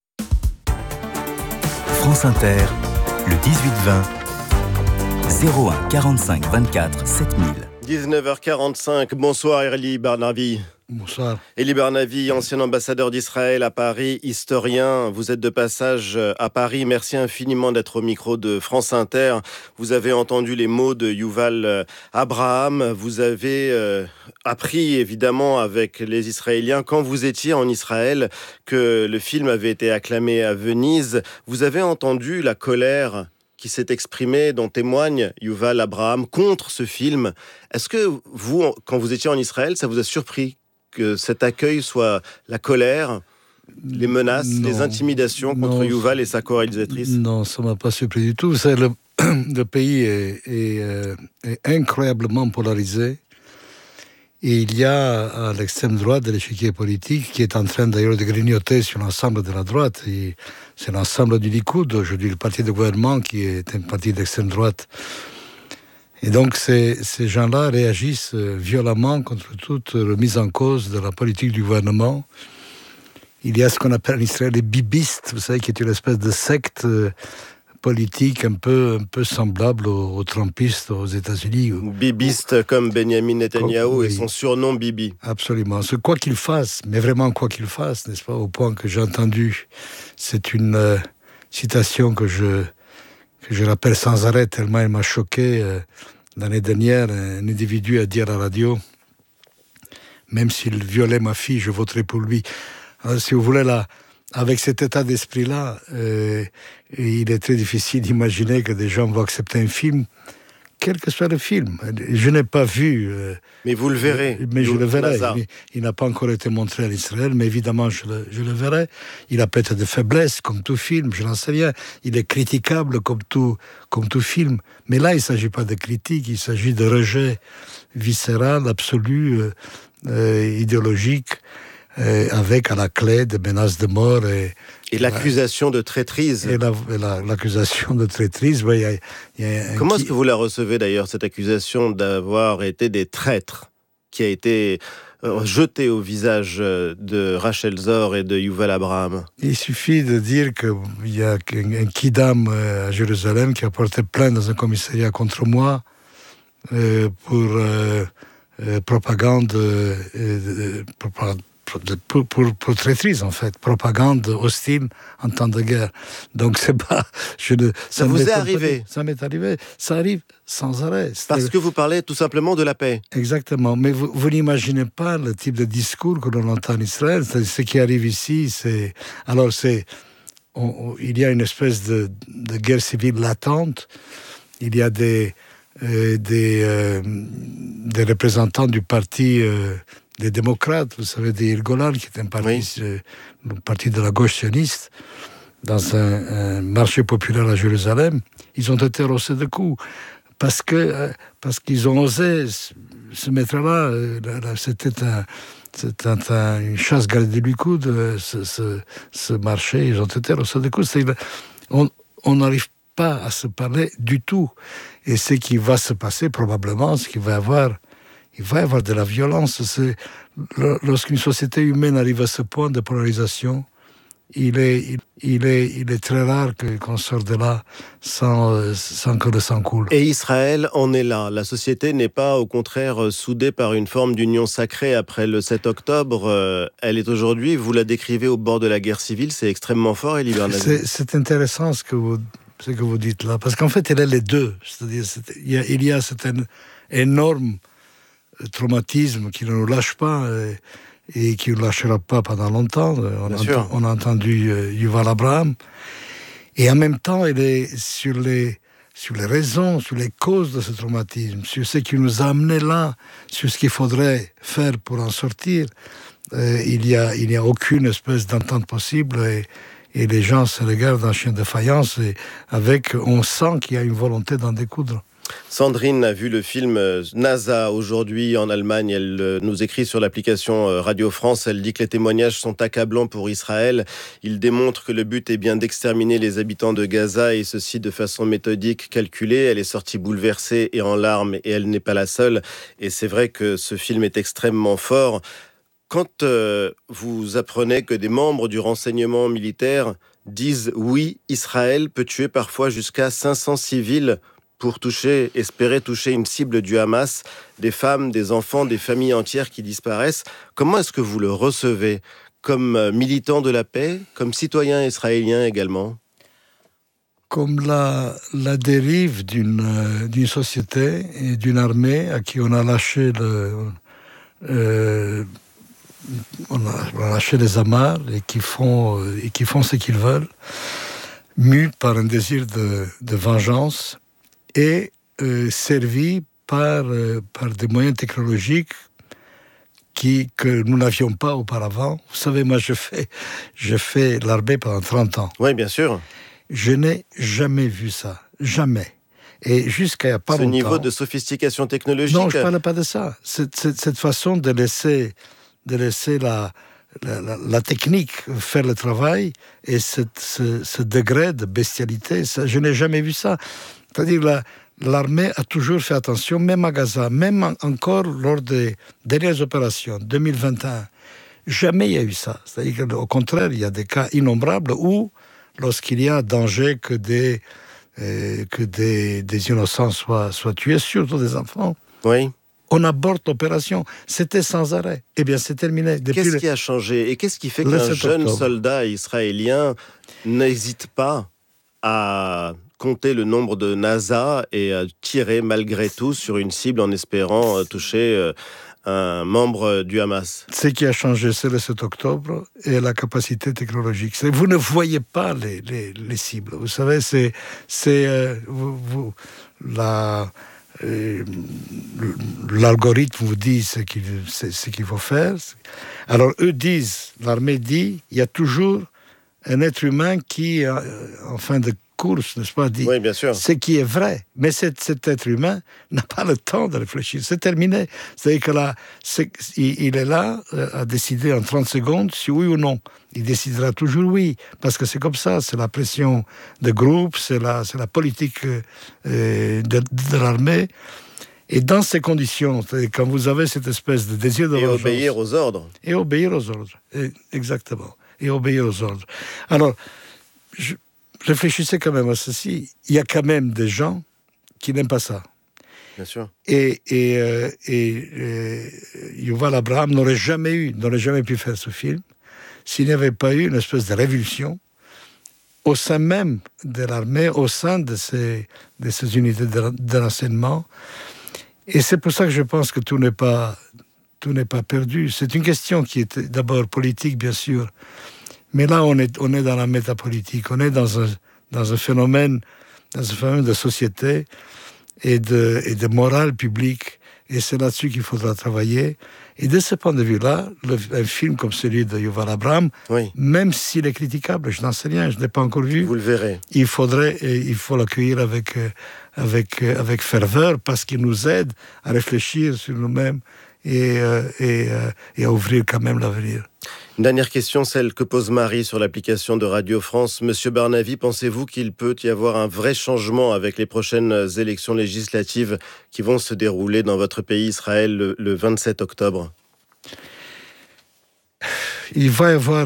France Inter, le 18-20, 01 45 24 7000. 19h45, bonsoir Erli Barnavi. Bonsoir. Elie Barnavi, ancien ambassadeur d'Israël à Paris, historien. Vous êtes de passage à Paris. Merci infiniment d'être au micro de France Inter. Vous avez entendu les mots de Yuval Abraham. Vous avez appris évidemment avec les Israéliens quand vous étiez en Israël que le film avait été acclamé à Venise. Vous avez entendu la colère qui s'est exprimée, dont témoigne Yuval Abraham contre ce film. Est-ce que vous, quand vous étiez en Israël, ça vous a surpris que cet accueil soit la colère, les menaces, les intimidations contre Yuval et sa co-réalisatrice? Non, ça ne m'a pas surpris du tout. Le pays est incroyablement polarisé. Et il y a à l'extrême droite de l'échiquier politique qui est en train d'ailleurs de grignoter sur l'ensemble de la droite. Et c'est l'ensemble du Likoud, aujourd'hui le parti de gouvernement, qui est un parti d'extrême droite. Et donc ces gens-là réagissent violemment contre toute remise en cause de la politique du gouvernement. Il y a ce qu'on appelle en Israël les bibistes, vous savez, qui est une espèce de secte politique un peu semblable aux trumpistes aux États-Unis. Bibiste comme Benjamin Netanyahou et son surnom Bibi. Absolument. Ce quoi qu'il fasse, mais vraiment quoi qu'il fasse, n'est-ce pas, au point que j'ai entendu, c'est une citation que je rappelle sans arrêt, tellement elle m'a choqué. L'année dernière, un individu a dit à la radio, même s'il violait ma fille, je voterai pour lui. Alors, si vous voulez, là, avec cet état d'esprit-là, il est très difficile d'imaginer que des gens vont accepter un film, quel que soit le film. Je n'ai pas vu... mais vous le verrez. Mais je le verrai. Il n'a pas encore été montré en Israël, mais évidemment, je le verrai. Il a peut-être des faiblesses, comme tout film, je n'en sais rien. Il est critiquable comme tout film. Mais là, il ne s'agit pas de critique, il s'agit de rejet viscéral, absolu, idéologique, avec à la clé des menaces de mort et l'accusation de traîtrise. Et l'accusation de traîtrise, il y a Comment est-ce que vous la recevez d'ailleurs, cette accusation d'avoir été des traîtres, qui a été jetée au visage de Rachel Zor et de Yuval Abraham? Il suffit de dire qu'il y a un kidam à Jérusalem qui a porté plainte dans un commissariat contre moi pour propagande pour traîtrise, en fait, propagande hostile en temps de guerre. Donc c'est pas... Ça vous est arrivé? Ça m'est arrivé. Ça arrive sans arrêt. Parce que vous parlez tout simplement de la paix. Exactement. Mais vous n'imaginez pas le type de discours que l'on entend en Israël. Ce qui arrive ici, c'est... Alors il y a une espèce de guerre civile latente. Il y a des représentants du parti... des démocrates, vous savez, des Golan, qui est un parti, le parti de la gauche sioniste, dans un marché populaire à Jérusalem, ils ont été rossés de coups parce qu'ils ont osé se mettre là. C'était une chasse gardée du coude, ce marché. Ils ont été rossés de coups. On n'arrive pas à se parler du tout. Et ce qui va se passer, probablement, ce qu'il va y avoir, il va y avoir de la violence. Lorsqu'une société humaine arrive à ce point de polarisation, il est très rare qu'on sorte de là sans que le sang coule. Et Israël en est là. La société n'est pas, au contraire, soudée par une forme d'union sacrée après le 7 octobre. Elle est aujourd'hui, vous la décrivez au bord de la guerre civile, c'est extrêmement fort, Elie Barnavi. C'est intéressant ce que vous dites là, parce qu'en fait, il y a les deux. C'est-à-dire, il y a cet énorme traumatisme qui ne nous lâche pas et qui ne nous lâchera pas pendant longtemps. On a entendu Yuval Abraham. Et en même temps, il est sur les raisons, sur les causes de ce traumatisme, sur ce qui nous a amenés là, sur ce qu'il faudrait faire pour en sortir. Il y a aucune espèce d'entente possible et les gens se regardent en chien de faïence et on sent qu'il y a une volonté d'en découdre. Sandrine a vu le film NASA aujourd'hui en Allemagne. Elle nous écrit sur l'application Radio France. Elle dit que les témoignages sont accablants pour Israël. Ils démontrent que le but est bien d'exterminer les habitants de Gaza et ceci de façon méthodique, calculée. Elle est sortie bouleversée et en larmes et elle n'est pas la seule. Et c'est vrai que ce film est extrêmement fort. Quand vous apprenez que des membres du renseignement militaire disent oui, Israël peut tuer parfois jusqu'à 500 civils pour espérer toucher une cible du Hamas, des femmes, des enfants, des familles entières qui disparaissent. Comment est-ce que vous le recevez ? Comme militant de la paix, comme citoyen israélien également ? Comme la dérive d'une société et d'une armée à qui on a lâché les amarres et qui font ce qu'ils veulent, mus par un désir de vengeance et servis par des moyens technologiques que nous n'avions pas auparavant. Vous savez, moi, je fais l'armée pendant 30 ans. Oui, bien sûr. Je n'ai jamais vu ça. Jamais. Et jusqu'à il n'y a pas longtemps... Ce niveau de sophistication technologique... Non, je ne parle pas de ça. Cette façon de laisser la technique faire le travail et ce degré de bestialité, ça, je n'ai jamais vu ça. C'est-à-dire l'armée a toujours fait attention, même à Gaza, même encore lors des dernières opérations, 2021. Jamais il y a eu ça. C'est-à-dire qu'au contraire, il y a des cas innombrables où, lorsqu'il y a danger que des innocents soient tués, surtout des enfants, oui, on aborde l'opération. C'était sans arrêt. Eh bien, c'est terminé. Qu'est-ce qui a changé ? Et qu'est-ce qui fait qu'un jeune soldat israélien n'hésite pas à compter le nombre de NASA et à tirer malgré tout sur une cible en espérant toucher un membre du Hamas ? Ce qui a changé, c'est le 7 octobre et la capacité technologique. Vous ne voyez pas les cibles. Vous savez, l'algorithme vous dit ce qu'il faut faire. Alors eux disent, l'armée dit, il y a toujours un être humain qui, en fin de course, n'est-ce pas, dit oui, bien sûr, ce qui est vrai. Mais cet être humain n'a pas le temps de réfléchir. C'est terminé. C'est-à-dire que là, il est là à décider en 30 secondes si oui ou non. Il décidera toujours oui, parce que c'est comme ça. C'est la pression de groupe, c'est la politique de l'armée. Et dans ces conditions, quand vous avez cette espèce de désir de vengeance... Et obéir aux ordres. Et obéir aux ordres, exactement. Et obéir aux ordres. Alors, réfléchissez quand même à ceci. Il y a quand même des gens qui n'aiment pas ça. Bien sûr. Et Yuval Abraham n'aurait jamais pu faire ce film s'il n'y avait pas eu une espèce de révulsion au sein même de l'armée, au sein de ces unités de renseignement. Et c'est pour ça que je pense que tout n'est pas perdu. C'est une question qui est d'abord politique, bien sûr. Mais là, on est dans la métapolitique. On est dans un phénomène de société et de morale publique. Et c'est là-dessus qu'il faudra travailler. Et de ce point de vue-là, un film comme celui de Yuval Abraham, oui, même s'il est critiquable, je n'en sais rien, je ne l'ai pas encore vu. Vous le verrez. Il faut l'accueillir avec ferveur, parce qu'il nous aide à réfléchir sur nous-mêmes et à ouvrir quand même l'avenir. Une dernière question, celle que pose Marie sur l'application de Radio France. Monsieur Barnavi, pensez-vous qu'il peut y avoir un vrai changement avec les prochaines élections législatives qui vont se dérouler dans votre pays, Israël, le 27 octobre ? Il va y avoir,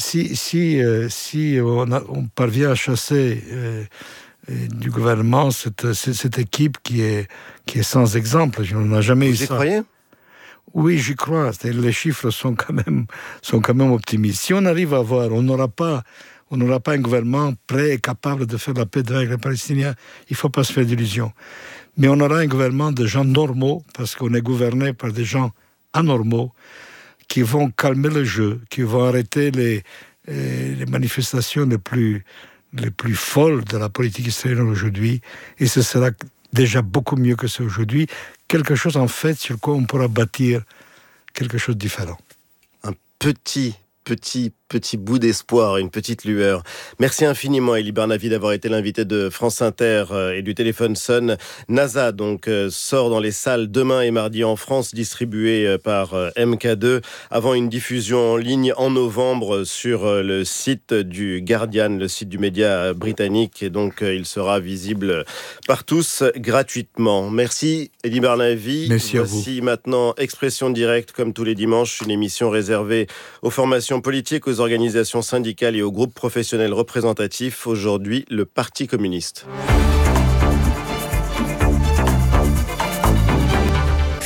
si on parvient à chasser du gouvernement cette équipe qui est sans exemple, on n'a jamais eu ça. Vous y croyez ? Oui, j'y crois. Les chiffres sont quand même optimistes. Si on arrive à voir, on n'aura pas un gouvernement prêt et capable de faire la paix avec les Palestiniens. Il ne faut pas se faire d'illusions. Mais on aura un gouvernement de gens normaux, parce qu'on est gouverné par des gens anormaux, qui vont calmer le jeu, qui vont arrêter les manifestations les plus folles de la politique israélienne aujourd'hui. Et ce sera déjà beaucoup mieux que c'est aujourd'hui. Quelque chose, en fait, sur quoi on pourra bâtir quelque chose de différent. Un petit bout d'espoir, une petite lueur. Merci infiniment, Elie Barnavi, d'avoir été l'invité de France Inter et du téléphone sonne. NASA, donc, sort dans les salles demain et mardi en France, distribué par MK2, avant une diffusion en ligne en novembre sur le site du Guardian, le site du média britannique, et donc il sera visible par tous gratuitement. Merci, Elie Barnavi. Merci à vous. Voici maintenant Expression Directe, comme tous les dimanches, une émission réservée aux formations politiques, aux organisations syndicales et aux groupes professionnels représentatifs. Aujourd'hui, le Parti communiste.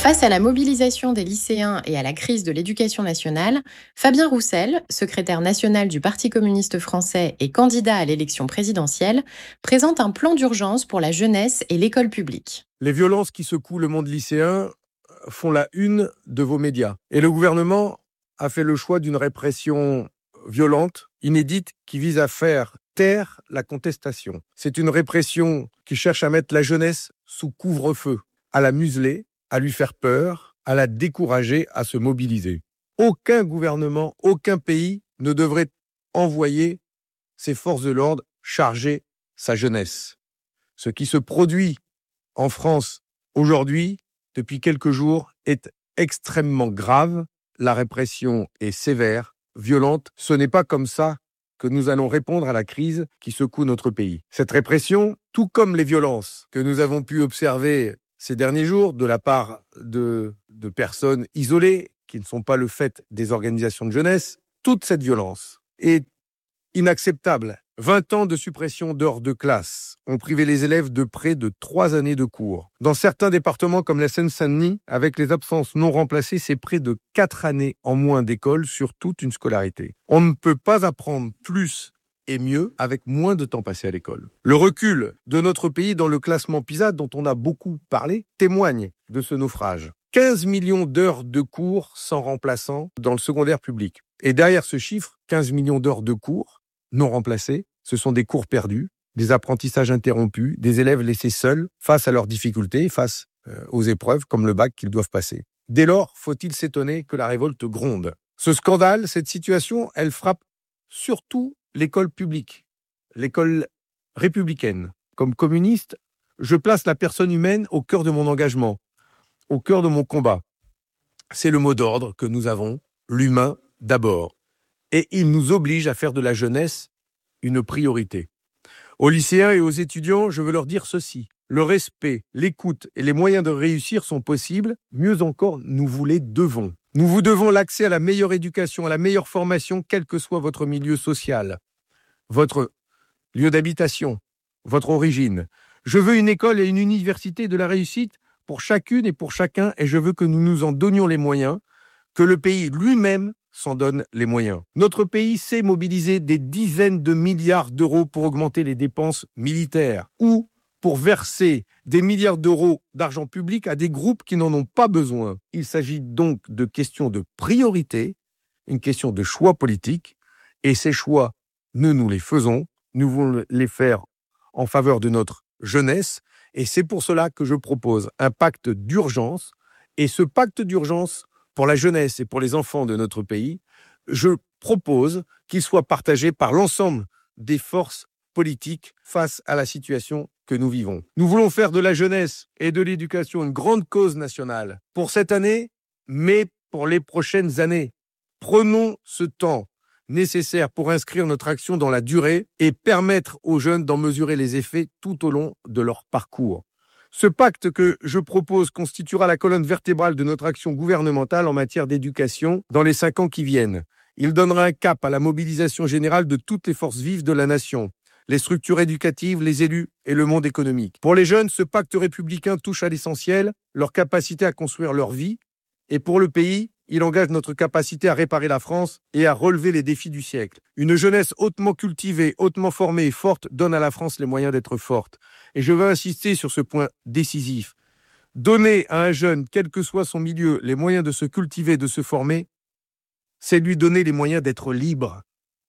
Face à la mobilisation des lycéens et à la crise de l'éducation nationale, Fabien Roussel, secrétaire national du Parti communiste français et candidat à l'élection présidentielle, présente un plan d'urgence pour la jeunesse et l'école publique. Les violences qui secouent le monde lycéen font la une de vos médias. Et le gouvernement a fait le choix d'une répression violente, inédite, qui vise à faire taire la contestation. C'est une répression qui cherche à mettre la jeunesse sous couvre-feu, à la museler, à lui faire peur, à la décourager à se mobiliser. Aucun gouvernement, aucun pays ne devrait envoyer ses forces de l'ordre charger sa jeunesse. Ce qui se produit en France aujourd'hui, depuis quelques jours, est extrêmement grave. La répression est sévère, violente. Ce n'est pas comme ça que nous allons répondre à la crise qui secoue notre pays. Cette répression, tout comme les violences que nous avons pu observer ces derniers jours de la part de personnes isolées qui ne sont pas le fait des organisations de jeunesse, toute cette violence est inacceptable. 20 ans de suppression d'heures de classe ont privé les élèves de près de 3 années de cours. Dans certains départements comme la Seine-Saint-Denis, avec les absences non remplacées, c'est près de 4 années en moins d'école sur toute une scolarité. On ne peut pas apprendre plus et mieux avec moins de temps passé à l'école. Le recul de notre pays dans le classement PISA, dont on a beaucoup parlé, témoigne de ce naufrage. 15 millions d'heures de cours sans remplaçants dans le secondaire public. Et derrière ce chiffre, 15 millions d'heures de cours non remplacés, ce sont des cours perdus, des apprentissages interrompus, des élèves laissés seuls face à leurs difficultés, face aux épreuves comme le bac qu'ils doivent passer. Dès lors, faut-il s'étonner que la révolte gronde. Ce scandale, cette situation, elle frappe surtout l'école publique, l'école républicaine. Comme communiste, je place la personne humaine au cœur de mon engagement, au cœur de mon combat. C'est le mot d'ordre que nous avons, l'humain d'abord. Et il nous oblige à faire de la jeunesse une priorité. Aux lycéens et aux étudiants, je veux leur dire ceci. Le respect, l'écoute et les moyens de réussir sont possibles. Mieux encore, nous vous les devons. Nous vous devons l'accès à la meilleure éducation, à la meilleure formation, quel que soit votre milieu social, votre lieu d'habitation, votre origine. Je veux une école et une université de la réussite pour chacune et pour chacun, et je veux que nous nous en donnions les moyens, que le pays lui-même s'en donne les moyens. Notre pays sait mobiliser des dizaines de milliards d'euros pour augmenter les dépenses militaires ou pour verser des milliards d'euros d'argent public à des groupes qui n'en ont pas besoin. Il s'agit donc de questions de priorité, une question de choix politique, et ces choix, nous les faisons, nous voulons les faire en faveur de notre jeunesse, et c'est pour cela que je propose un pacte d'urgence, et ce pacte d'urgence pour la jeunesse et pour les enfants de notre pays, je propose qu'il soit partagé par l'ensemble des forces politiques face à la situation que nous vivons. Nous voulons faire de la jeunesse et de l'éducation une grande cause nationale pour cette année, mais pour les prochaines années. Prenons ce temps nécessaire pour inscrire notre action dans la durée et permettre aux jeunes d'en mesurer les effets tout au long de leur parcours. Ce pacte que je propose constituera la colonne vertébrale de notre action gouvernementale en matière d'éducation dans les 5 ans qui viennent. Il donnera un cap à la mobilisation générale de toutes les forces vives de la nation, les structures éducatives, les élus et le monde économique. Pour les jeunes, ce pacte républicain touche à l'essentiel, leur capacité à construire leur vie. Et pour le pays, il engage notre capacité à réparer la France et à relever les défis du siècle. Une jeunesse hautement cultivée, hautement formée et forte donne à la France les moyens d'être forte. Et je veux insister sur ce point décisif. Donner à un jeune, quel que soit son milieu, les moyens de se cultiver, de se former, c'est lui donner les moyens d'être libre.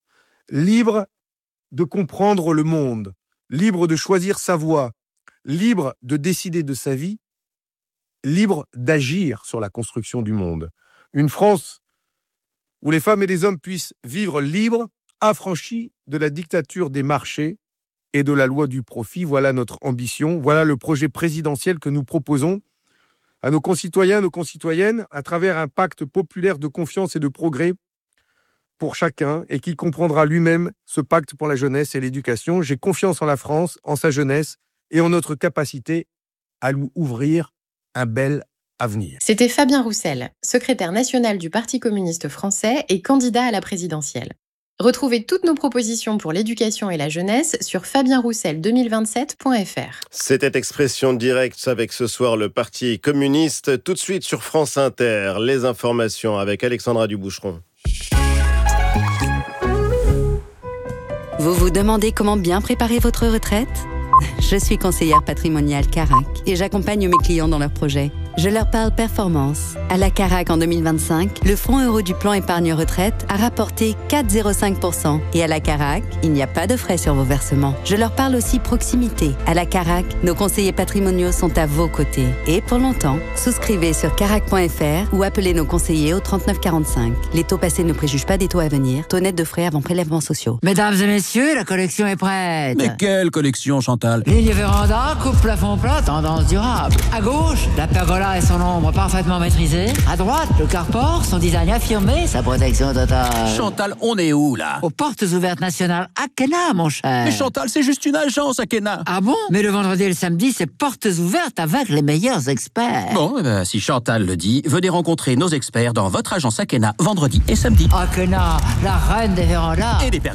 Libre de comprendre le monde, libre de choisir sa voie, libre de décider de sa vie, libre d'agir sur la construction du monde. Une France où les femmes et les hommes puissent vivre libres, affranchis de la dictature des marchés et de la loi du profit. Voilà notre ambition, voilà le projet présidentiel que nous proposons à nos concitoyens, nos concitoyennes, à travers un pacte populaire de confiance et de progrès pour chacun et qui comprendra lui-même ce pacte pour la jeunesse et l'éducation. J'ai confiance en la France, en sa jeunesse et en notre capacité à lui ouvrir un bel avenir. C'était Fabien Roussel, secrétaire national du Parti communiste français et candidat à la présidentielle. Retrouvez toutes nos propositions pour l'éducation et la jeunesse sur fabienroussel2027.fr. C'était Expression Directe avec ce soir le Parti communiste. Tout de suite sur France Inter, les informations avec Alexandra Duboucheron. Vous vous demandez comment bien préparer votre retraite ? Je suis conseillère patrimoniale Carac et j'accompagne mes clients dans leurs projets. Je leur parle performance. À la Carac en 2025, le fonds euro du plan épargne retraite a rapporté 4,05%. Et à la Carac, il n'y a pas de frais sur vos versements. Je leur parle aussi proximité. À la Carac, nos conseillers patrimoniaux sont à vos côtés. Et pour longtemps, souscrivez sur carac.fr ou appelez nos conseillers au 3945. Les taux passés ne préjugent pas des taux à venir. Taux net de frais avant prélèvements sociaux. Mesdames et messieurs, la collection est prête. Mais quelle collection, Chantal ? Ligne véranda, coupe plafond plat, tendance durable. À gauche, la pergola et son ombre parfaitement maîtrisée. À droite, le carport, son design affirmé, sa protection totale. Chantal, on est où, là ? Aux portes ouvertes nationales Akena, mon cher. Mais Chantal, c'est juste une agence, Akena. Ah bon ? Mais le vendredi et le samedi, c'est portes ouvertes avec les meilleurs experts. Bon, si Chantal le dit, venez rencontrer nos experts dans votre agence Akena, vendredi et samedi. Akena, la reine des vérandas. Et des pergolas.